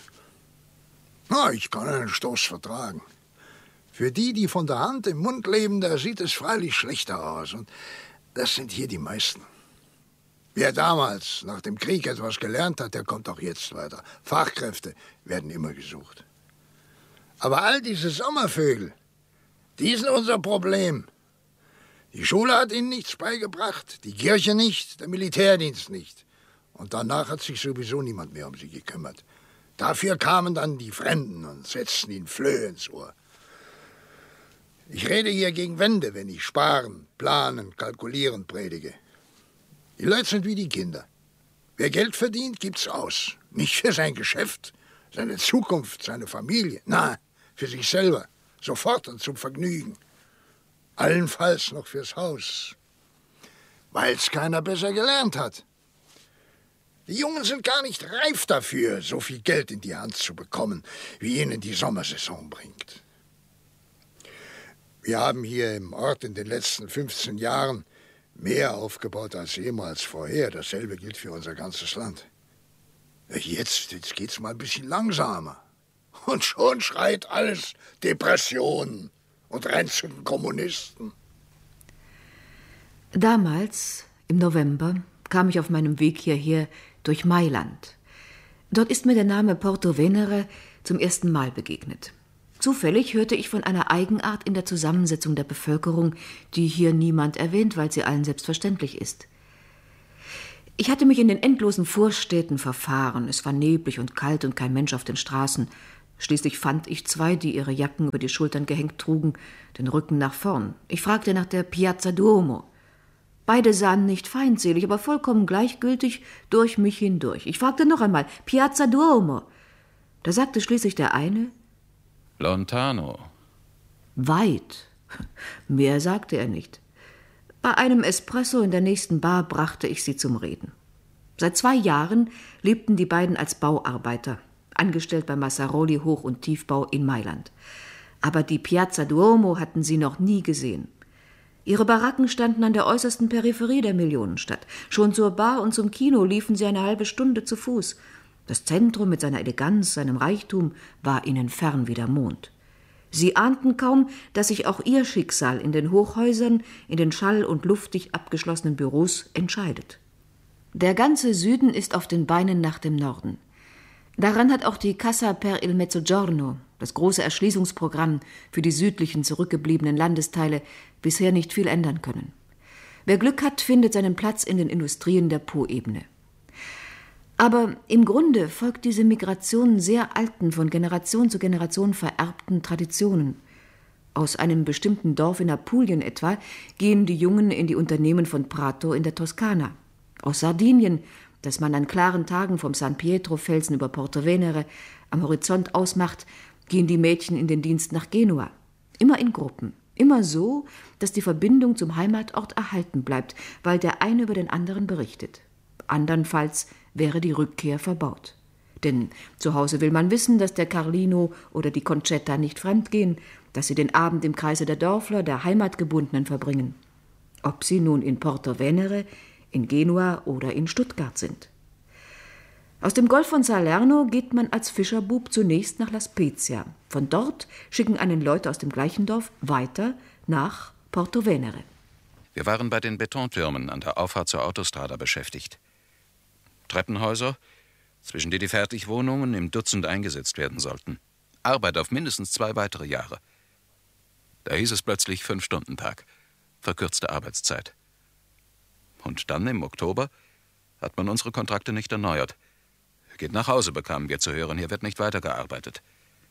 Na, ich kann einen Stoß vertragen. Für die, die von der Hand im Mund leben, da sieht es freilich schlechter aus. Und das sind hier die meisten. Wer damals nach dem Krieg etwas gelernt hat, der kommt auch jetzt weiter. Fachkräfte werden immer gesucht. Aber all diese Sommervögel, die sind unser Problem. Die Schule hat ihnen nichts beigebracht, die Kirche nicht, der Militärdienst nicht. Und danach hat sich sowieso niemand mehr um sie gekümmert. Dafür kamen dann die Fremden und setzten ihnen Flöhe ins Ohr. Ich rede hier gegen Wände, wenn ich sparen, planen, kalkulieren predige. Die Leute sind wie die Kinder. Wer Geld verdient, gibt's aus. Nicht für sein Geschäft, seine Zukunft, seine Familie. Nein, für sich selber. Sofort und zum Vergnügen. Allenfalls noch fürs Haus. Weil's keiner besser gelernt hat. Die Jungen sind gar nicht reif dafür, so viel Geld in die Hand zu bekommen, wie ihnen die Sommersaison bringt. Wir haben hier im Ort in den letzten fünfzehn Jahren mehr aufgebaut als jemals vorher. Dasselbe gilt für unser ganzes Land. Jetzt, jetzt geht's mal ein bisschen langsamer. Und schon schreit alles Depressionen und rennt zu den Kommunisten. Damals, im November, kam ich auf meinem Weg hierher durch Mailand. Dort ist mir der Name Porto Venere zum ersten Mal begegnet. Zufällig hörte ich von einer Eigenart in der Zusammensetzung der Bevölkerung, die hier niemand erwähnt, weil sie allen selbstverständlich ist. Ich hatte mich in den endlosen Vorstädten verfahren. Es war neblig und kalt und kein Mensch auf den Straßen. Schließlich fand ich zwei, die ihre Jacken über die Schultern gehängt trugen, den Rücken nach vorn. Ich fragte nach der Piazza Duomo. Beide sahen nicht feindselig, aber vollkommen gleichgültig durch mich hindurch. Ich fragte noch einmal, Piazza Duomo. Da sagte schließlich der eine, Lontano. Weit. Mehr sagte er nicht. Bei einem Espresso in der nächsten Bar brachte ich sie zum Reden. Seit zwei Jahren lebten die beiden als Bauarbeiter, angestellt bei Massaroli Hoch- und Tiefbau in Mailand. Aber die Piazza Duomo hatten sie noch nie gesehen. Ihre Baracken standen an der äußersten Peripherie der Millionenstadt. Schon zur Bar und zum Kino liefen sie eine halbe Stunde zu Fuß. Das Zentrum mit seiner Eleganz, seinem Reichtum war ihnen fern wie der Mond. Sie ahnten kaum, dass sich auch ihr Schicksal in den Hochhäusern, in den schall- und luftdicht abgeschlossenen Büros entscheidet. Der ganze Süden ist auf den Beinen nach dem Norden. Daran hat auch die Cassa per il Mezzogiorno, das große Erschließungsprogramm für die südlichen zurückgebliebenen Landesteile, bisher nicht viel ändern können. Wer Glück hat, findet seinen Platz in den Industrien der Po-Ebene. Aber im Grunde folgt diese Migration sehr alten, von Generation zu Generation vererbten Traditionen. Aus einem bestimmten Dorf in Apulien etwa gehen die Jungen in die Unternehmen von Prato in der Toskana. Aus Sardinien, das man an klaren Tagen vom San Pietro-Felsen über Porto Venere am Horizont ausmacht, gehen die Mädchen in den Dienst nach Genua. Immer in Gruppen. Immer so, dass die Verbindung zum Heimatort erhalten bleibt, weil der eine über den anderen berichtet. Andernfalls wäre die Rückkehr verbaut. Denn zu Hause will man wissen, dass der Carlino oder die Concetta nicht fremdgehen, dass sie den Abend im Kreise der Dörfler, der Heimatgebundenen verbringen. Ob sie nun in Porto Venere, in Genua oder in Stuttgart sind. Aus dem Golf von Salerno geht man als Fischerbub zunächst nach La Spezia. Von dort schicken einen Leute aus dem gleichen Dorf weiter nach Porto Venere. Wir waren bei den Betontürmen an der Auffahrt zur Autostrada beschäftigt. Treppenhäuser, zwischen die die Fertigwohnungen im Dutzend eingesetzt werden sollten. Arbeit auf mindestens zwei weitere Jahre. Da hieß es plötzlich Fünf-Stunden-Tag, verkürzte Arbeitszeit. Und dann im Oktober hat man unsere Kontrakte nicht erneuert. Geht nach Hause, bekamen wir zu hören, hier wird nicht weitergearbeitet.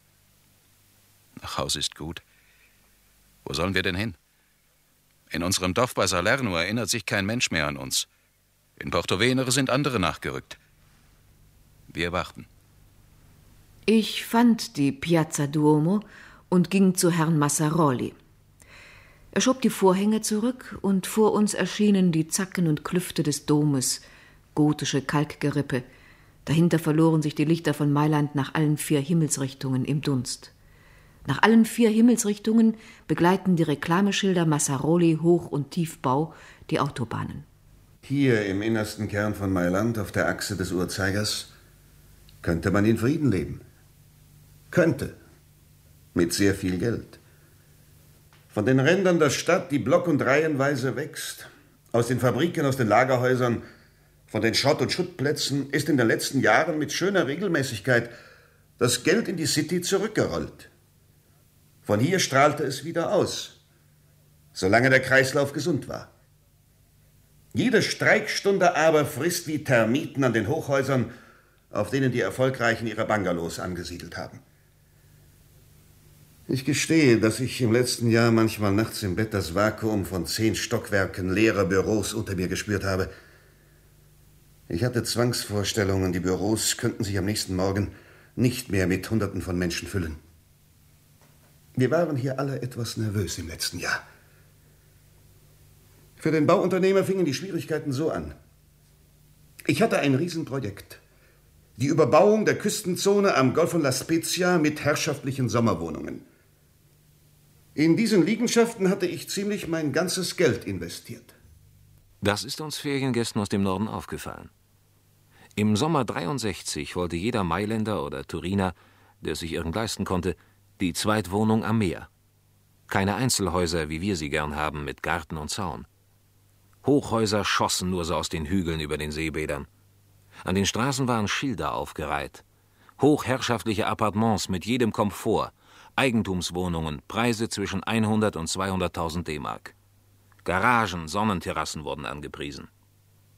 Nach Hause ist gut. Wo sollen wir denn hin? In unserem Dorf bei Salerno erinnert sich kein Mensch mehr an uns. In Porto Venere sind andere nachgerückt. Wir warten. Ich fand die Piazza Duomo und ging zu Herrn Massaroli. Er schob die Vorhänge zurück und vor uns erschienen die Zacken und Klüfte des Domes, gotische Kalkgerippe. Dahinter verloren sich die Lichter von Mailand nach allen vier Himmelsrichtungen im Dunst. Nach allen vier Himmelsrichtungen begleiten die Reklameschilder Massaroli Hoch- und Tiefbau die Autobahnen. Hier im innersten Kern von Mailand, auf der Achse des Uhrzeigers, könnte man in Frieden leben. Könnte. Mit sehr viel Geld. Von den Rändern der Stadt, die block- und reihenweise wächst, aus den Fabriken, aus den Lagerhäusern, von den Schott- und Schuttplätzen, ist in den letzten Jahren mit schöner Regelmäßigkeit das Geld in die City zurückgerollt. Von hier strahlte es wieder aus, solange der Kreislauf gesund war. Jede Streikstunde aber frisst wie Termiten an den Hochhäusern, auf denen die Erfolgreichen ihre Bungalows angesiedelt haben. Ich gestehe, dass ich im letzten Jahr manchmal nachts im Bett das Vakuum von zehn Stockwerken leerer Büros unter mir gespürt habe. Ich hatte Zwangsvorstellungen, die Büros könnten sich am nächsten Morgen nicht mehr mit Hunderten von Menschen füllen. Wir waren hier alle etwas nervös im letzten Jahr. Für den Bauunternehmer fingen die Schwierigkeiten so an. Ich hatte ein Riesenprojekt. Die Überbauung der Küstenzone am Golf von La Spezia mit herrschaftlichen Sommerwohnungen. In diesen Liegenschaften hatte ich ziemlich mein ganzes Geld investiert. Das ist uns Feriengästen aus dem Norden aufgefallen. Im Sommer dreiundsechzig wollte jeder Mailänder oder Turiner, der es sich irgend leisten konnte, die Zweitwohnung am Meer. Keine Einzelhäuser, wie wir sie gern haben, mit Garten und Zaun. Hochhäuser schossen nur so aus den Hügeln über den Seebädern. An den Straßen waren Schilder aufgereiht. Hochherrschaftliche Appartements mit jedem Komfort, Eigentumswohnungen, Preise zwischen hundert und zweihunderttausend D-Mark. Garagen, Sonnenterrassen wurden angepriesen.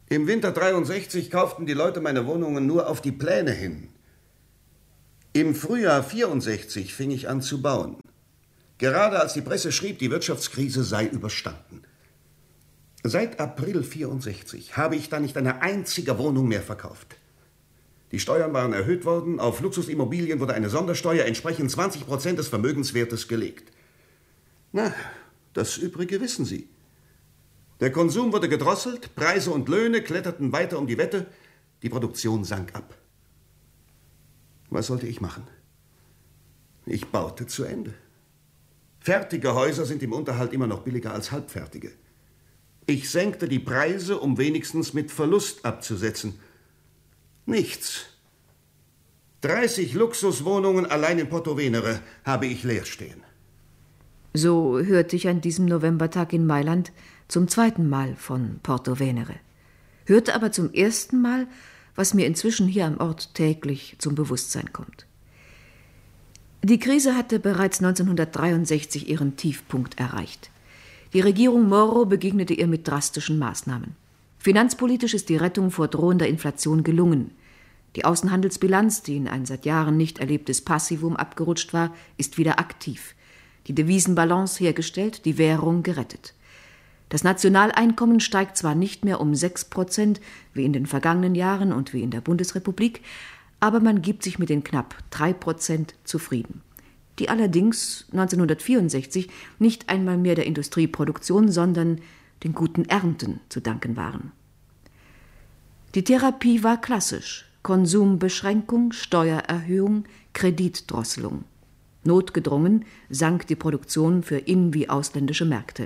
Im Winter dreiundsechzig kauften die Leute meine Wohnungen nur auf die Pläne hin. Im Frühjahr vierundsechzig fing ich an zu bauen. Gerade als die Presse schrieb, die Wirtschaftskrise sei überstanden. Seit April vierundsechzig habe ich dann nicht eine einzige Wohnung mehr verkauft. Die Steuern waren erhöht worden, auf Luxusimmobilien wurde eine Sondersteuer entsprechend zwanzig Prozent des Vermögenswertes gelegt. Na, das Übrige wissen Sie. Der Konsum wurde gedrosselt, Preise und Löhne kletterten weiter um die Wette, die Produktion sank ab. Was sollte ich machen? Ich baute zu Ende. Fertige Häuser sind im Unterhalt immer noch billiger als halbfertige. Ich senkte die Preise, um wenigstens mit Verlust abzusetzen. Nichts. dreißig Luxuswohnungen allein in Porto Venere habe ich leer stehen. So hörte ich an diesem Novembertag in Mailand zum zweiten Mal von Porto Venere. Hörte aber zum ersten Mal, was mir inzwischen hier am Ort täglich zum Bewusstsein kommt. Die Krise hatte bereits neunzehnhundertdreiundsechzig ihren Tiefpunkt erreicht. Die Regierung Moro begegnete ihr mit drastischen Maßnahmen. Finanzpolitisch ist die Rettung vor drohender Inflation gelungen. Die Außenhandelsbilanz, die in ein seit Jahren nicht erlebtes Passivum abgerutscht war, ist wieder aktiv. Die Devisenbalance hergestellt, die Währung gerettet. Das Nationaleinkommen steigt zwar nicht mehr um sechs Prozent wie in den vergangenen Jahren und wie in der Bundesrepublik, aber man gibt sich mit den knapp drei Prozent zufrieden, die allerdings neunzehnhundertvierundsechzig nicht einmal mehr der Industrieproduktion, sondern den guten Ernten zu danken waren. Die Therapie war klassisch: Konsumbeschränkung, Steuererhöhung, Kreditdrosselung. Notgedrungen sank die Produktion für in- wie ausländische Märkte.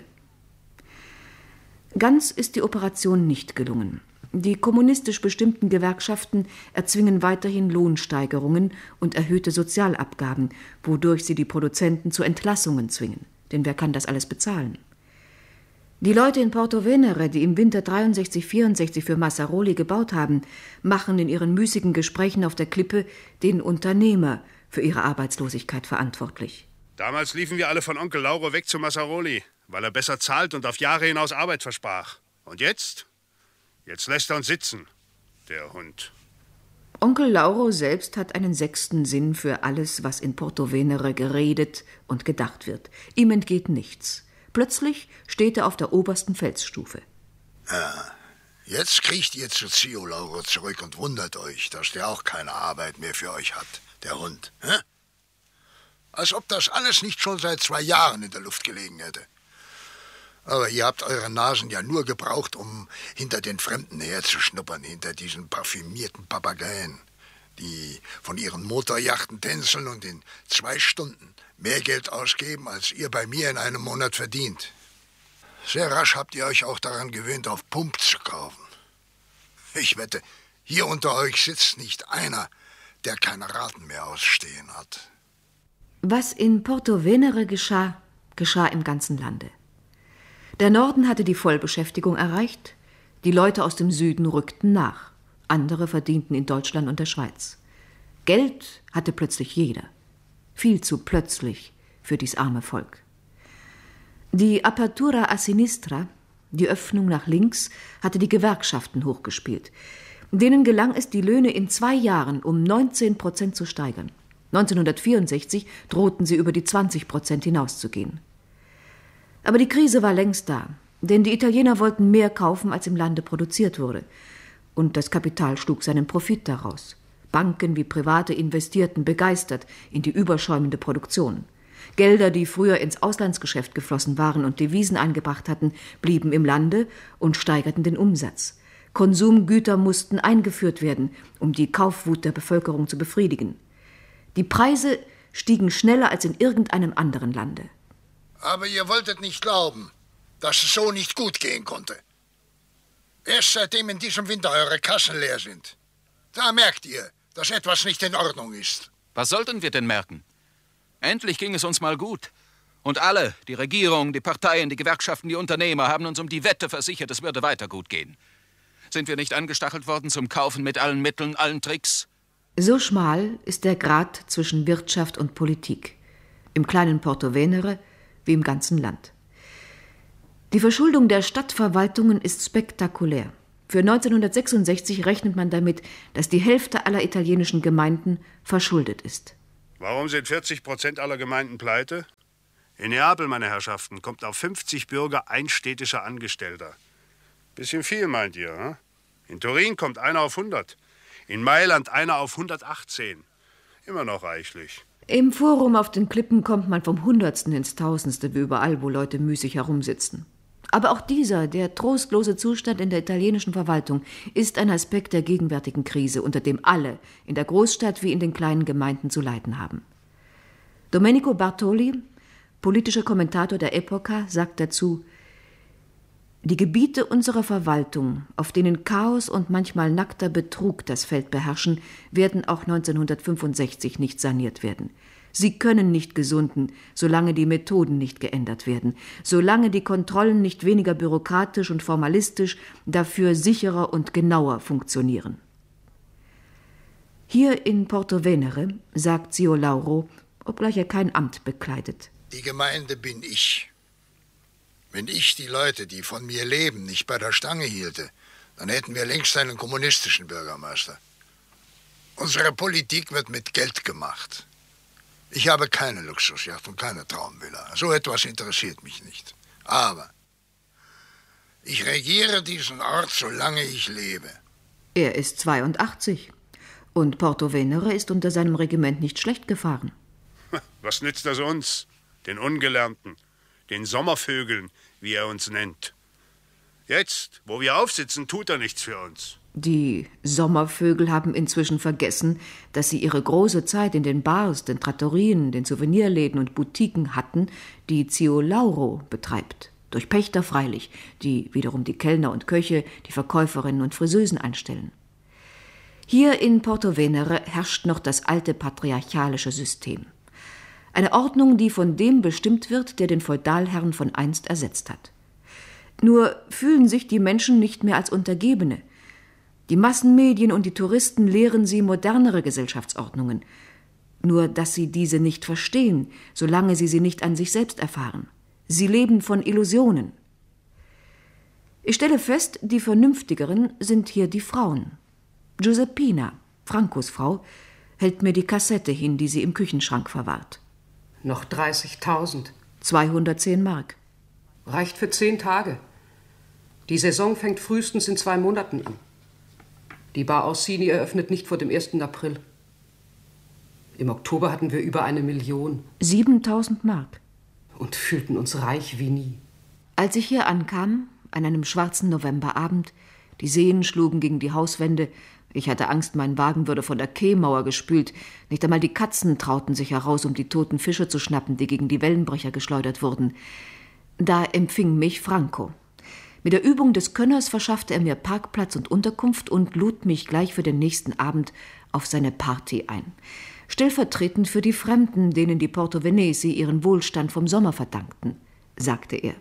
Ganz ist die Operation nicht gelungen. Die kommunistisch bestimmten Gewerkschaften erzwingen weiterhin Lohnsteigerungen und erhöhte Sozialabgaben, wodurch sie die Produzenten zu Entlassungen zwingen. Denn wer kann das alles bezahlen? Die Leute in Porto Venere, die im Winter dreiundsechzig vierundsechzig für Massaroli gebaut haben, machen in ihren müßigen Gesprächen auf der Klippe den Unternehmer für ihre Arbeitslosigkeit verantwortlich. Damals liefen wir alle von Onkel Lauro weg zu Massaroli, weil er besser zahlt und auf Jahre hinaus Arbeit versprach. Und jetzt? Jetzt lässt er uns sitzen, der Hund. Onkel Lauro selbst hat einen sechsten Sinn für alles, was in Porto Venere geredet und gedacht wird. Ihm entgeht nichts. Plötzlich steht er auf der obersten Felsstufe. Ja, jetzt kriecht ihr zu Zio Lauro zurück und wundert euch, dass der auch keine Arbeit mehr für euch hat, der Hund. Hä? Als ob das alles nicht schon seit zwei Jahren in der Luft gelegen hätte. Aber ihr habt eure Nasen ja nur gebraucht, um hinter den Fremden herzuschnuppern, hinter diesen parfümierten Papageien, die von ihren Motorjachten tänzeln und in zwei Stunden mehr Geld ausgeben, als ihr bei mir in einem Monat verdient. Sehr rasch habt ihr euch auch daran gewöhnt, auf Pump zu kaufen. Ich wette, hier unter euch sitzt nicht einer, der keine Raten mehr ausstehen hat. Was in Porto Venere geschah, geschah im ganzen Lande. Der Norden hatte die Vollbeschäftigung erreicht, die Leute aus dem Süden rückten nach, andere verdienten in Deutschland und der Schweiz. Geld hatte plötzlich jeder, viel zu plötzlich für dies arme Volk. Die Apertura a Sinistra, die Öffnung nach links, hatte die Gewerkschaften hochgespielt. Denen gelang es, die Löhne in zwei Jahren um neunzehn Prozent zu steigern. neunzehnhundertvierundsechzig drohten sie über die zwanzig Prozent hinauszugehen. Aber die Krise war längst da, denn die Italiener wollten mehr kaufen, als im Lande produziert wurde. Und das Kapital schlug seinen Profit daraus. Banken wie Private investierten begeistert in die überschäumende Produktion. Gelder, die früher ins Auslandsgeschäft geflossen waren und Devisen eingebracht hatten, blieben im Lande und steigerten den Umsatz. Konsumgüter mussten eingeführt werden, um die Kaufwut der Bevölkerung zu befriedigen. Die Preise stiegen schneller als in irgendeinem anderen Lande. Aber ihr wolltet nicht glauben, dass es so nicht gut gehen konnte. Erst seitdem in diesem Winter eure Kassen leer sind. Da merkt ihr, dass etwas nicht in Ordnung ist. Was sollten wir denn merken? Endlich ging es uns mal gut. Und alle, die Regierung, die Parteien, die Gewerkschaften, die Unternehmer, haben uns um die Wette versichert, es würde weiter gut gehen. Sind wir nicht angestachelt worden zum Kaufen mit allen Mitteln, allen Tricks? So schmal ist der Grat zwischen Wirtschaft und Politik. Im kleinen Porto Venere wie im ganzen Land. Die Verschuldung der Stadtverwaltungen ist spektakulär. Für neunzehnhundertsechsundsechzig rechnet man damit, dass die Hälfte aller italienischen Gemeinden verschuldet ist. Warum sind vierzig Prozent aller Gemeinden pleite? In Neapel, meine Herrschaften, kommt auf fünfzig Bürger ein städtischer Angestellter. Bisschen viel, meint ihr, hm? In Turin kommt einer auf hundert. In Mailand einer auf hundertachtzehn. Immer noch reichlich. Im Forum auf den Klippen kommt man vom Hundertsten ins Tausendste, wie überall, wo Leute müßig herumsitzen. Aber auch dieser, der trostlose Zustand in der italienischen Verwaltung, ist ein Aspekt der gegenwärtigen Krise, unter dem alle, in der Großstadt wie in den kleinen Gemeinden, zu leiden haben. Domenico Bartoli, politischer Kommentator der Epoca, sagt dazu: Die Gebiete unserer Verwaltung, auf denen Chaos und manchmal nackter Betrug das Feld beherrschen, werden auch neunzehnhundertfünfundsechzig nicht saniert werden. Sie können nicht gesunden, solange die Methoden nicht geändert werden, solange die Kontrollen nicht weniger bürokratisch und formalistisch, dafür sicherer und genauer funktionieren. Hier in Porto-Venere sagt Zio Lauro, obgleich er kein Amt bekleidet: Die Gemeinde bin ich. Wenn ich die Leute, die von mir leben, nicht bei der Stange hielte, dann hätten wir längst einen kommunistischen Bürgermeister. Unsere Politik wird mit Geld gemacht. Ich habe keine Luxusjacht und keine Traumvilla. So etwas interessiert mich nicht. Aber ich regiere diesen Ort, solange ich lebe. Er ist zweiundachtzig. Und Porto-Venere ist unter seinem Regiment nicht schlecht gefahren. Was nützt das uns, den Ungelernten, den Sommervögeln, wie er uns nennt? Jetzt, wo wir aufsitzen, tut er nichts für uns. Die Sommervögel haben inzwischen vergessen, dass sie ihre große Zeit in den Bars, den Trattorien, den Souvenirläden und Boutiquen hatten, die Zio Lauro betreibt. Durch Pächter freilich, die wiederum die Kellner und Köche, die Verkäuferinnen und Friseusen einstellen. Hier in Porto-Venere herrscht noch das alte patriarchalische System. Eine Ordnung, die von dem bestimmt wird, der den Feudalherrn von einst ersetzt hat. Nur fühlen sich die Menschen nicht mehr als Untergebene. Die Massenmedien und die Touristen lehren sie modernere Gesellschaftsordnungen. Nur dass sie diese nicht verstehen, solange sie sie nicht an sich selbst erfahren. Sie leben von Illusionen. Ich stelle fest, die Vernünftigeren sind hier die Frauen. Giuseppina, Francos Frau, hält mir die Kassette hin, die sie im Küchenschrank verwahrt. Noch dreißigtausend. zweihundertzehn Mark. Reicht für zehn Tage. Die Saison fängt frühestens in zwei Monaten an. Die Bar Orsini eröffnet nicht vor dem ersten April. Im Oktober hatten wir über eine Million. siebentausend Mark. Und fühlten uns reich wie nie. Als ich hier ankam, an einem schwarzen Novemberabend, die Seen schlugen gegen die Hauswände, ich hatte Angst, mein Wagen würde von der Quaymauer gespült, nicht einmal die Katzen trauten sich heraus, um die toten Fische zu schnappen, die gegen die Wellenbrecher geschleudert wurden. Da empfing mich Franco. Mit der Übung des Könners verschaffte er mir Parkplatz und Unterkunft und lud mich gleich für den nächsten Abend auf seine Party ein. Stellvertretend für die Fremden, denen die Portovenesi ihren Wohlstand vom Sommer verdankten, sagte er.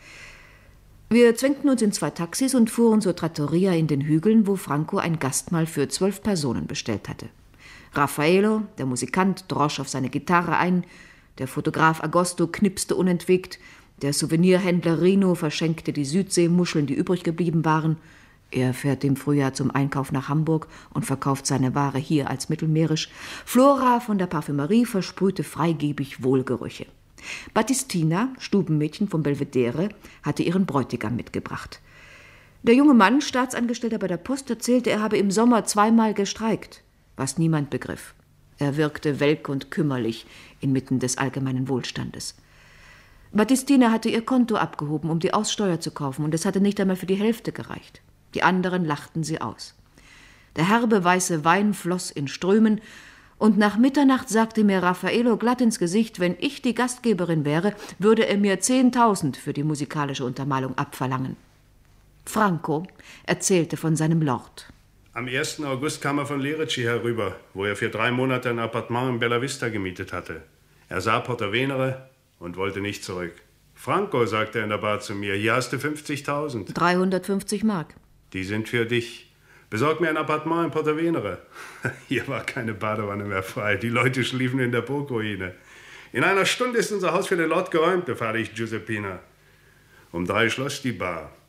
Wir zwängten uns in zwei Taxis und fuhren zur Trattoria in den Hügeln, wo Franco ein Gastmahl für zwölf Personen bestellt hatte. Raffaello, der Musikant, drosch auf seine Gitarre ein, der Fotograf Agosto knipste unentwegt, der Souvenirhändler Rino verschenkte die Südseemuscheln, die übrig geblieben waren. Er fährt im Frühjahr zum Einkauf nach Hamburg und verkauft seine Ware hier als mittelmeerisch. Flora von der Parfümerie versprühte freigebig Wohlgerüche. Battistina, Stubenmädchen vom Belvedere, hatte ihren Bräutigam mitgebracht. Der junge Mann, Staatsangestellter bei der Post, erzählte, er habe im Sommer zweimal gestreikt, was niemand begriff. Er wirkte welk und kümmerlich inmitten des allgemeinen Wohlstandes. Battistina hatte ihr Konto abgehoben, um die Aussteuer zu kaufen, und es hatte nicht einmal für die Hälfte gereicht. Die anderen lachten sie aus. Der herbe weiße Wein floss in Strömen, und nach Mitternacht sagte mir Raffaello glatt ins Gesicht, wenn ich die Gastgeberin wäre, würde er mir zehntausend für die musikalische Untermalung abverlangen. Franco erzählte von seinem Lord. Am ersten August kam er von Lerici herüber, wo er für drei Monate ein Appartement in Bella Vista gemietet hatte. Er sah Porto-Venere und wollte nicht zurück. Franco, sagte er in der Bar zu mir, hier hast du fünfzigtausend. dreihundertfünfzig Mark. Die sind für dich. Besorg mir ein Appartement in Porto-Venere. Hier war keine Badewanne mehr frei. Die Leute schliefen in der Burgruine. In einer Stunde ist unser Haus für den Lord geräumt, befahl ich Giuseppina. Um drei schloss die Bar.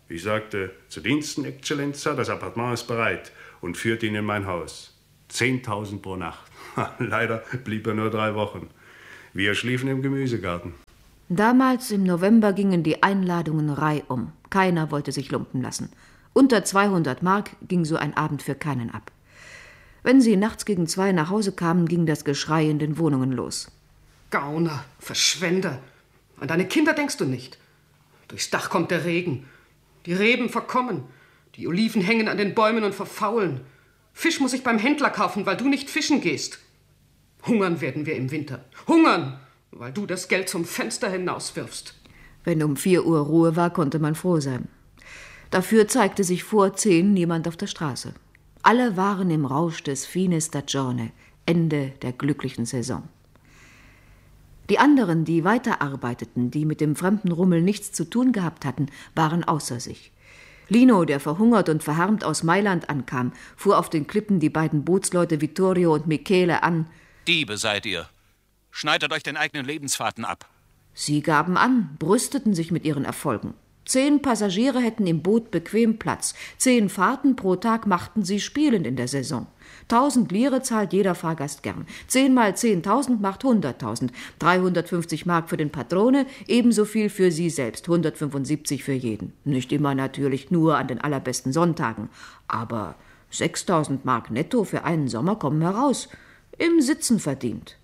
Ich sagte, zu Diensten, Exzellenza, das Appartement ist bereit und führte ihn in mein Haus. Zehntausend pro Nacht. Leider blieb er nur drei Wochen. Wir schliefen im Gemüsegarten. Damals im November gingen die Einladungen reihum. Keiner wollte sich lumpen lassen. Unter zweihundert Mark ging so ein Abend für keinen ab. Wenn sie nachts gegen zwei nach Hause kamen, ging das Geschrei in den Wohnungen los. Gauner, Verschwender. An deine Kinder denkst du nicht. Durchs Dach kommt der Regen. Die Reben verkommen. Die Oliven hängen an den Bäumen und verfaulen. Fisch muss ich beim Händler kaufen, weil du nicht fischen gehst. Hungern werden wir im Winter. Hungern, weil du das Geld zum Fenster hinauswirfst. Wenn um vier Uhr Ruhe war, konnte man froh sein. Dafür zeigte sich vor zehn niemand auf der Straße. Alle waren im Rausch des Fine Stagione, Ende der glücklichen Saison. Die anderen, die weiterarbeiteten, die mit dem fremden Rummel nichts zu tun gehabt hatten, waren außer sich. Lino, der verhungert und verhärmt aus Mailand ankam, fuhr auf den Klippen die beiden Bootsleute Vittorio und Michele an. Diebe seid ihr. Schneidet euch den eigenen Lebensfahrten ab. Sie gaben an, brüsteten sich mit ihren Erfolgen. Zehn Passagiere hätten im Boot bequem Platz. Zehn Fahrten pro Tag machten sie spielend in der Saison. Tausend Lire zahlt jeder Fahrgast gern. Zehn mal zehntausend macht hunderttausend. Dreihundertfünfzig Mark für den Patrone, ebenso viel für sie selbst. hundertfünfundsiebzig für jeden. Nicht immer natürlich, nur an den allerbesten Sonntagen. Aber sechstausend Mark netto für einen Sommer kommen heraus. Im Sitzen verdient.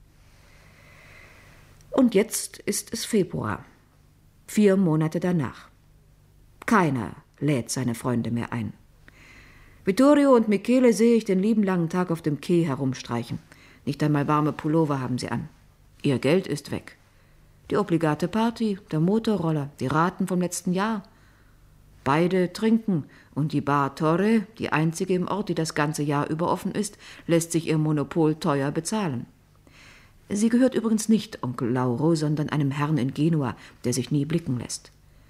Und jetzt ist es Februar. Vier Monate danach. Keiner lädt seine Freunde mehr ein. Vittorio und Michele sehe ich den lieben langen Tag auf dem Quai herumstreichen. Nicht einmal warme Pullover haben sie an. Ihr Geld ist weg. Die obligate Party, der Motorroller, die Raten vom letzten Jahr. Beide trinken und die Bar Torre, die einzige im Ort, die das ganze Jahr über offen ist, lässt sich ihr Monopol teuer bezahlen. Sie gehört übrigens nicht Onkel Lauro, sondern einem Herrn in Genua, der sich nie blicken lässt.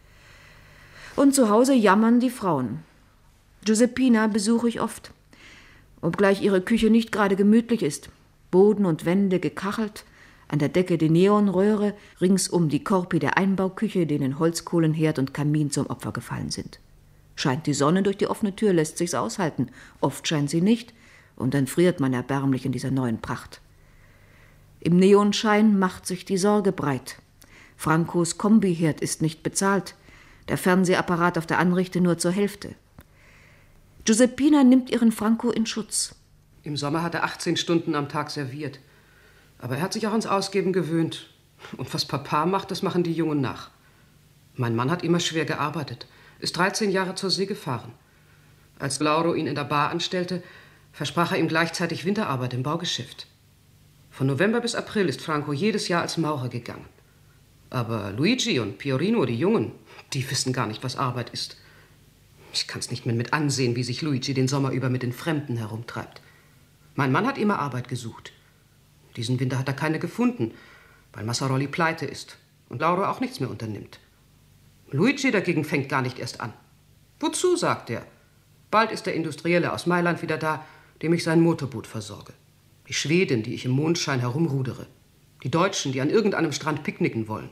Und zu Hause jammern die Frauen. Giuseppina besuche ich oft, obgleich ihre Küche nicht gerade gemütlich ist. Boden und Wände gekachelt, an der Decke die Neonröhre, ringsum die Korpi der Einbauküche, denen Holzkohlenherd und Kamin zum Opfer gefallen sind. Scheint die Sonne durch die offene Tür, lässt sich's aushalten. Oft scheint sie nicht, und dann friert man erbärmlich in dieser neuen Pracht. Im Neonschein macht sich die Sorge breit. Francos Kombiherd ist nicht bezahlt, der Fernsehapparat auf der Anrichte nur zur Hälfte. Giuseppina nimmt ihren Franco in Schutz. Im Sommer hat er achtzehn Stunden am Tag serviert. Aber er hat sich auch ans Ausgeben gewöhnt. Und was Papa macht, das machen die Jungen nach. Mein Mann hat immer schwer gearbeitet, ist dreizehn Jahre zur See gefahren. Als Lauro ihn in der Bar anstellte, versprach er ihm gleichzeitig Winterarbeit im Baugeschäft. Von November bis April ist Franco jedes Jahr als Maurer gegangen. Aber Luigi und Piorino, die Jungen, die wissen gar nicht, was Arbeit ist. Ich kann's nicht mehr mit ansehen, wie sich Luigi den Sommer über mit den Fremden herumtreibt. Mein Mann hat immer Arbeit gesucht. Diesen Winter hat er keine gefunden, weil Massaroli pleite ist und Lauro auch nichts mehr unternimmt. Luigi dagegen fängt gar nicht erst an. Wozu, sagt er. Bald ist der Industrielle aus Mailand wieder da, dem ich sein Motorboot versorge. Die Schweden, die ich im Mondschein herumrudere. Die Deutschen, die an irgendeinem Strand picknicken wollen.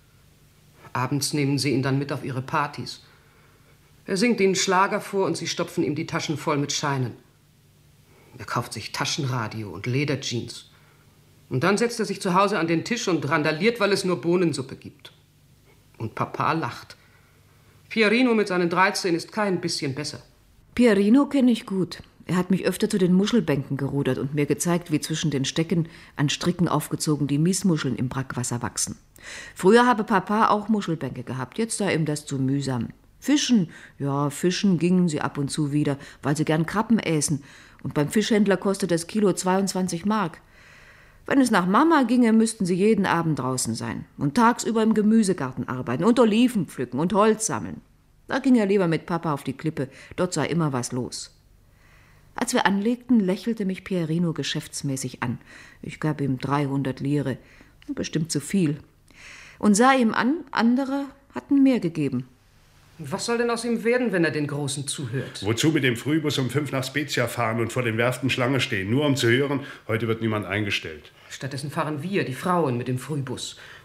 Abends nehmen sie ihn dann mit auf ihre Partys. Er singt ihnen Schlager vor und sie stopfen ihm die Taschen voll mit Scheinen. Er kauft sich Taschenradio und Lederjeans. Und dann setzt er sich zu Hause an den Tisch und randaliert, weil es nur Bohnensuppe gibt. Und Papa lacht. Pierino mit seinen dreizehn ist kein bisschen besser. Pierino kenne ich gut. Er hat mich öfter zu den Muschelbänken gerudert und mir gezeigt, wie zwischen den Stecken an Stricken aufgezogen die Miesmuscheln im Brackwasser wachsen. Früher habe Papa auch Muschelbänke gehabt, jetzt sei ihm das zu mühsam. Fischen, ja, fischen gingen sie ab und zu wieder, weil sie gern Krabben äßen. Und beim Fischhändler kostet das Kilo zweiundzwanzig Mark. Wenn es nach Mama ginge, müssten sie jeden Abend draußen sein und tagsüber im Gemüsegarten arbeiten und Oliven pflücken und Holz sammeln. Da ging er lieber mit Papa auf die Klippe, dort sei immer was los. Als wir anlegten, lächelte mich Pierino geschäftsmäßig an. Ich gab ihm dreihundert Lire, bestimmt zu viel. Und sah ihm an, andere hatten mehr gegeben. Was soll denn aus ihm werden, wenn er den Großen zuhört? Wozu mit dem Frühbus um fünf nach Spezia fahren und vor den Werften Schlange stehen, nur um zu hören, heute wird niemand eingestellt. Stattdessen fahren wir, die Frauen, mit dem Frühbus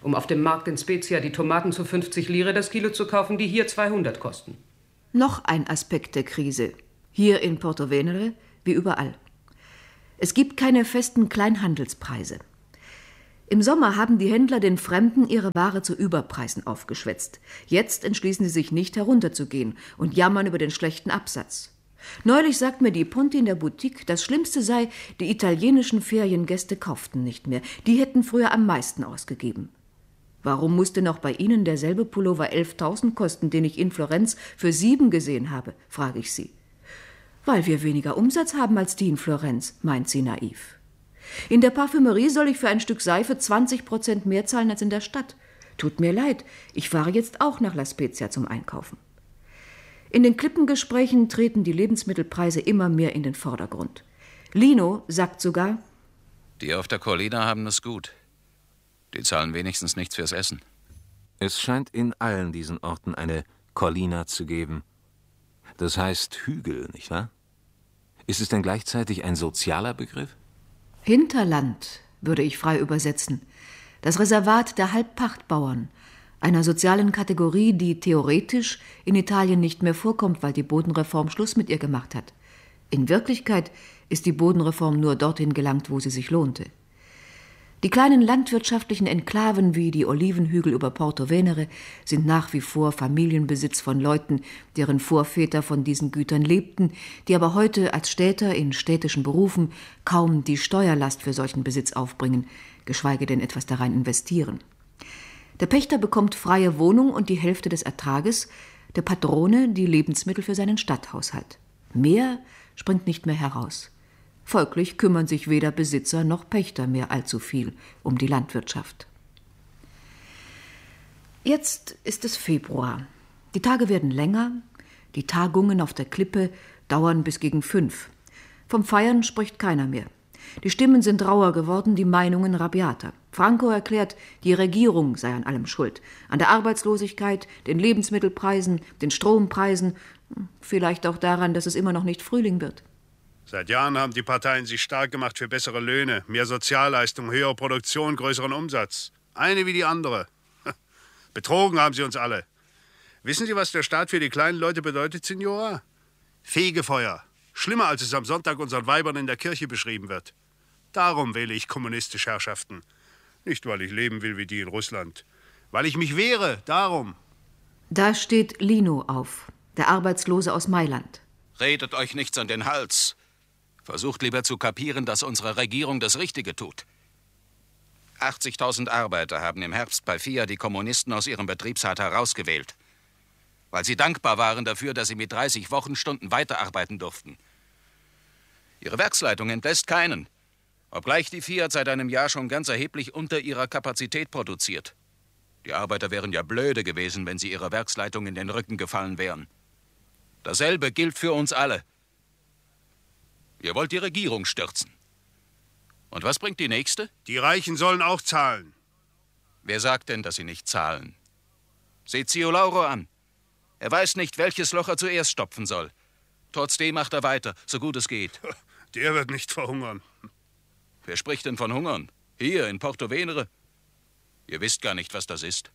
um auf dem Markt in Spezia die Tomaten zu fünfzig Lire das Kilo zu kaufen, die hier zweihundert kosten. Noch ein Aspekt der Krise. Hier in Porto-Venere wie überall. Es gibt keine festen Kleinhandelspreise. Im Sommer haben die Händler den Fremden ihre Ware zu Überpreisen aufgeschwätzt. Jetzt entschließen sie sich nicht, herunterzugehen und jammern über den schlechten Absatz. Neulich sagt mir die Ponti in der Boutique, das Schlimmste sei, die italienischen Feriengäste kauften nicht mehr. Die hätten früher am meisten ausgegeben. Warum musste noch bei Ihnen derselbe Pullover elftausend kosten, den ich in Florenz für sieben gesehen habe, frage ich sie. Weil wir weniger Umsatz haben als die in Florenz, meint sie naiv. In der Parfümerie soll ich für ein Stück Seife zwanzig Prozent mehr zahlen als in der Stadt. Tut mir leid, ich fahre jetzt auch nach La Spezia zum Einkaufen. In den Klippengesprächen treten die Lebensmittelpreise immer mehr in den Vordergrund. Lino sagt sogar: Die auf der Collina haben es gut. Die zahlen wenigstens nichts fürs Essen. Es scheint in allen diesen Orten eine Collina zu geben. Das heißt Hügel, nicht wahr? Ist es denn gleichzeitig ein sozialer Begriff? Hinterland würde ich frei übersetzen. Das Reservat der Halbpachtbauern, einer sozialen Kategorie, die theoretisch in Italien nicht mehr vorkommt, weil die Bodenreform Schluss mit ihr gemacht hat. In Wirklichkeit ist die Bodenreform nur dorthin gelangt, wo sie sich lohnte. Die kleinen landwirtschaftlichen Enklaven wie die Olivenhügel über Porto-Venere sind nach wie vor Familienbesitz von Leuten, deren Vorväter von diesen Gütern lebten, die aber heute als Städter in städtischen Berufen kaum die Steuerlast für solchen Besitz aufbringen, geschweige denn etwas darein investieren. Der Pächter bekommt freie Wohnung und die Hälfte des Ertrages, der Patrone die Lebensmittel für seinen Stadthaushalt. Mehr springt nicht mehr heraus. Folglich kümmern sich weder Besitzer noch Pächter mehr allzu viel um die Landwirtschaft. Jetzt ist es Februar. Die Tage werden länger, die Tagungen auf der Klippe dauern bis gegen fünf. Vom Feiern spricht keiner mehr. Die Stimmen sind rauer geworden, die Meinungen rabiater. Franco erklärt, die Regierung sei an allem schuld. An der Arbeitslosigkeit, den Lebensmittelpreisen, den Strompreisen, vielleicht auch daran, dass es immer noch nicht Frühling wird. Seit Jahren haben die Parteien sich stark gemacht für bessere Löhne, mehr Sozialleistung, höhere Produktion, größeren Umsatz. Eine wie die andere. Betrogen haben sie uns alle. Wissen Sie, was der Staat für die kleinen Leute bedeutet, Signora? Fegefeuer. Schlimmer, als es am Sonntag unseren Weibern in der Kirche beschrieben wird. Darum wähle ich kommunistische Herrschaften. Nicht, weil ich leben will wie die in Russland. Weil ich mich wehre, darum. Da steht Lino auf, der Arbeitslose aus Mailand. Redet euch nichts an den Hals. Versucht lieber zu kapieren, dass unsere Regierung das Richtige tut. achtzigtausend Arbeiter haben im Herbst bei Fiat die Kommunisten aus ihrem Betriebsrat herausgewählt, weil sie dankbar waren dafür, dass sie mit dreißig Wochenstunden weiterarbeiten durften. Ihre Werksleitung entlässt keinen, obgleich die Fiat seit einem Jahr schon ganz erheblich unter ihrer Kapazität produziert. Die Arbeiter wären ja blöde gewesen, wenn sie ihrer Werksleitung in den Rücken gefallen wären. Dasselbe gilt für uns alle. Ihr wollt die Regierung stürzen. Und was bringt die nächste? Die Reichen sollen auch zahlen. Wer sagt denn, dass sie nicht zahlen? Seht Zio Lauro an. Er weiß nicht, welches Loch er zuerst stopfen soll. Trotzdem macht er weiter, so gut es geht. Der wird nicht verhungern. Wer spricht denn von Hungern? Hier in Porto-Venere? Ihr wisst gar nicht, was das ist.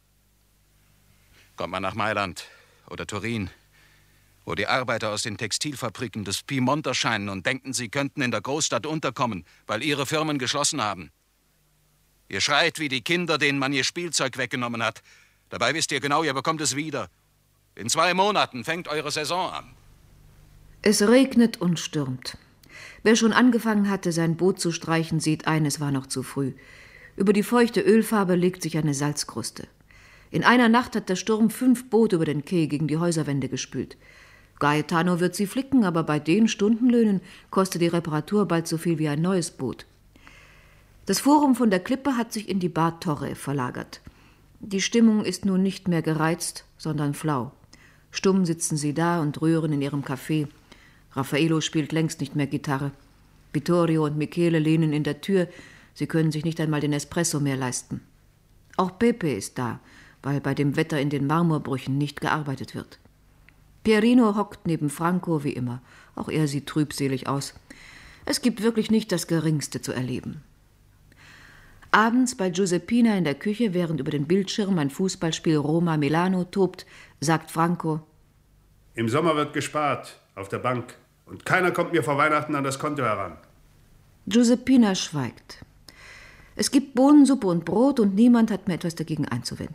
Kommt mal nach Mailand oder Turin, wo die Arbeiter aus den Textilfabriken des Piemont erscheinen und denken, sie könnten in der Großstadt unterkommen, weil ihre Firmen geschlossen haben. Ihr schreit wie die Kinder, denen man ihr Spielzeug weggenommen hat. Dabei wisst ihr genau, ihr bekommt es wieder. In zwei Monaten fängt eure Saison an. Es regnet und stürmt. Wer schon angefangen hatte, sein Boot zu streichen, sieht ein, es war noch zu früh. Über die feuchte Ölfarbe legt sich eine Salzkruste. In einer Nacht hat der Sturm fünf Boote über den Quai gegen die Häuserwände gespült. Gaetano wird sie flicken, aber bei den Stundenlöhnen kostet die Reparatur bald so viel wie ein neues Boot. Das Forum von der Klippe hat sich in die Bar Torre verlagert. Die Stimmung ist nun nicht mehr gereizt, sondern flau. Stumm sitzen sie da und rühren in ihrem Café. Raffaello spielt längst nicht mehr Gitarre. Vittorio und Michele lehnen in der Tür. Sie können sich nicht einmal den Espresso mehr leisten. Auch Pepe ist da, weil bei dem Wetter in den Marmorbrüchen nicht gearbeitet wird. Pierino hockt neben Franco wie immer. Auch er sieht trübselig aus. Es gibt wirklich nicht das Geringste zu erleben. Abends bei Giuseppina in der Küche, während über den Bildschirm ein Fußballspiel Roma-Milano tobt, sagt Franco: Im Sommer wird gespart, auf der Bank. Und keiner kommt mir vor Weihnachten an das Konto heran. Giuseppina schweigt. Es gibt Bohnensuppe und Brot und niemand hat mehr etwas dagegen einzuwenden.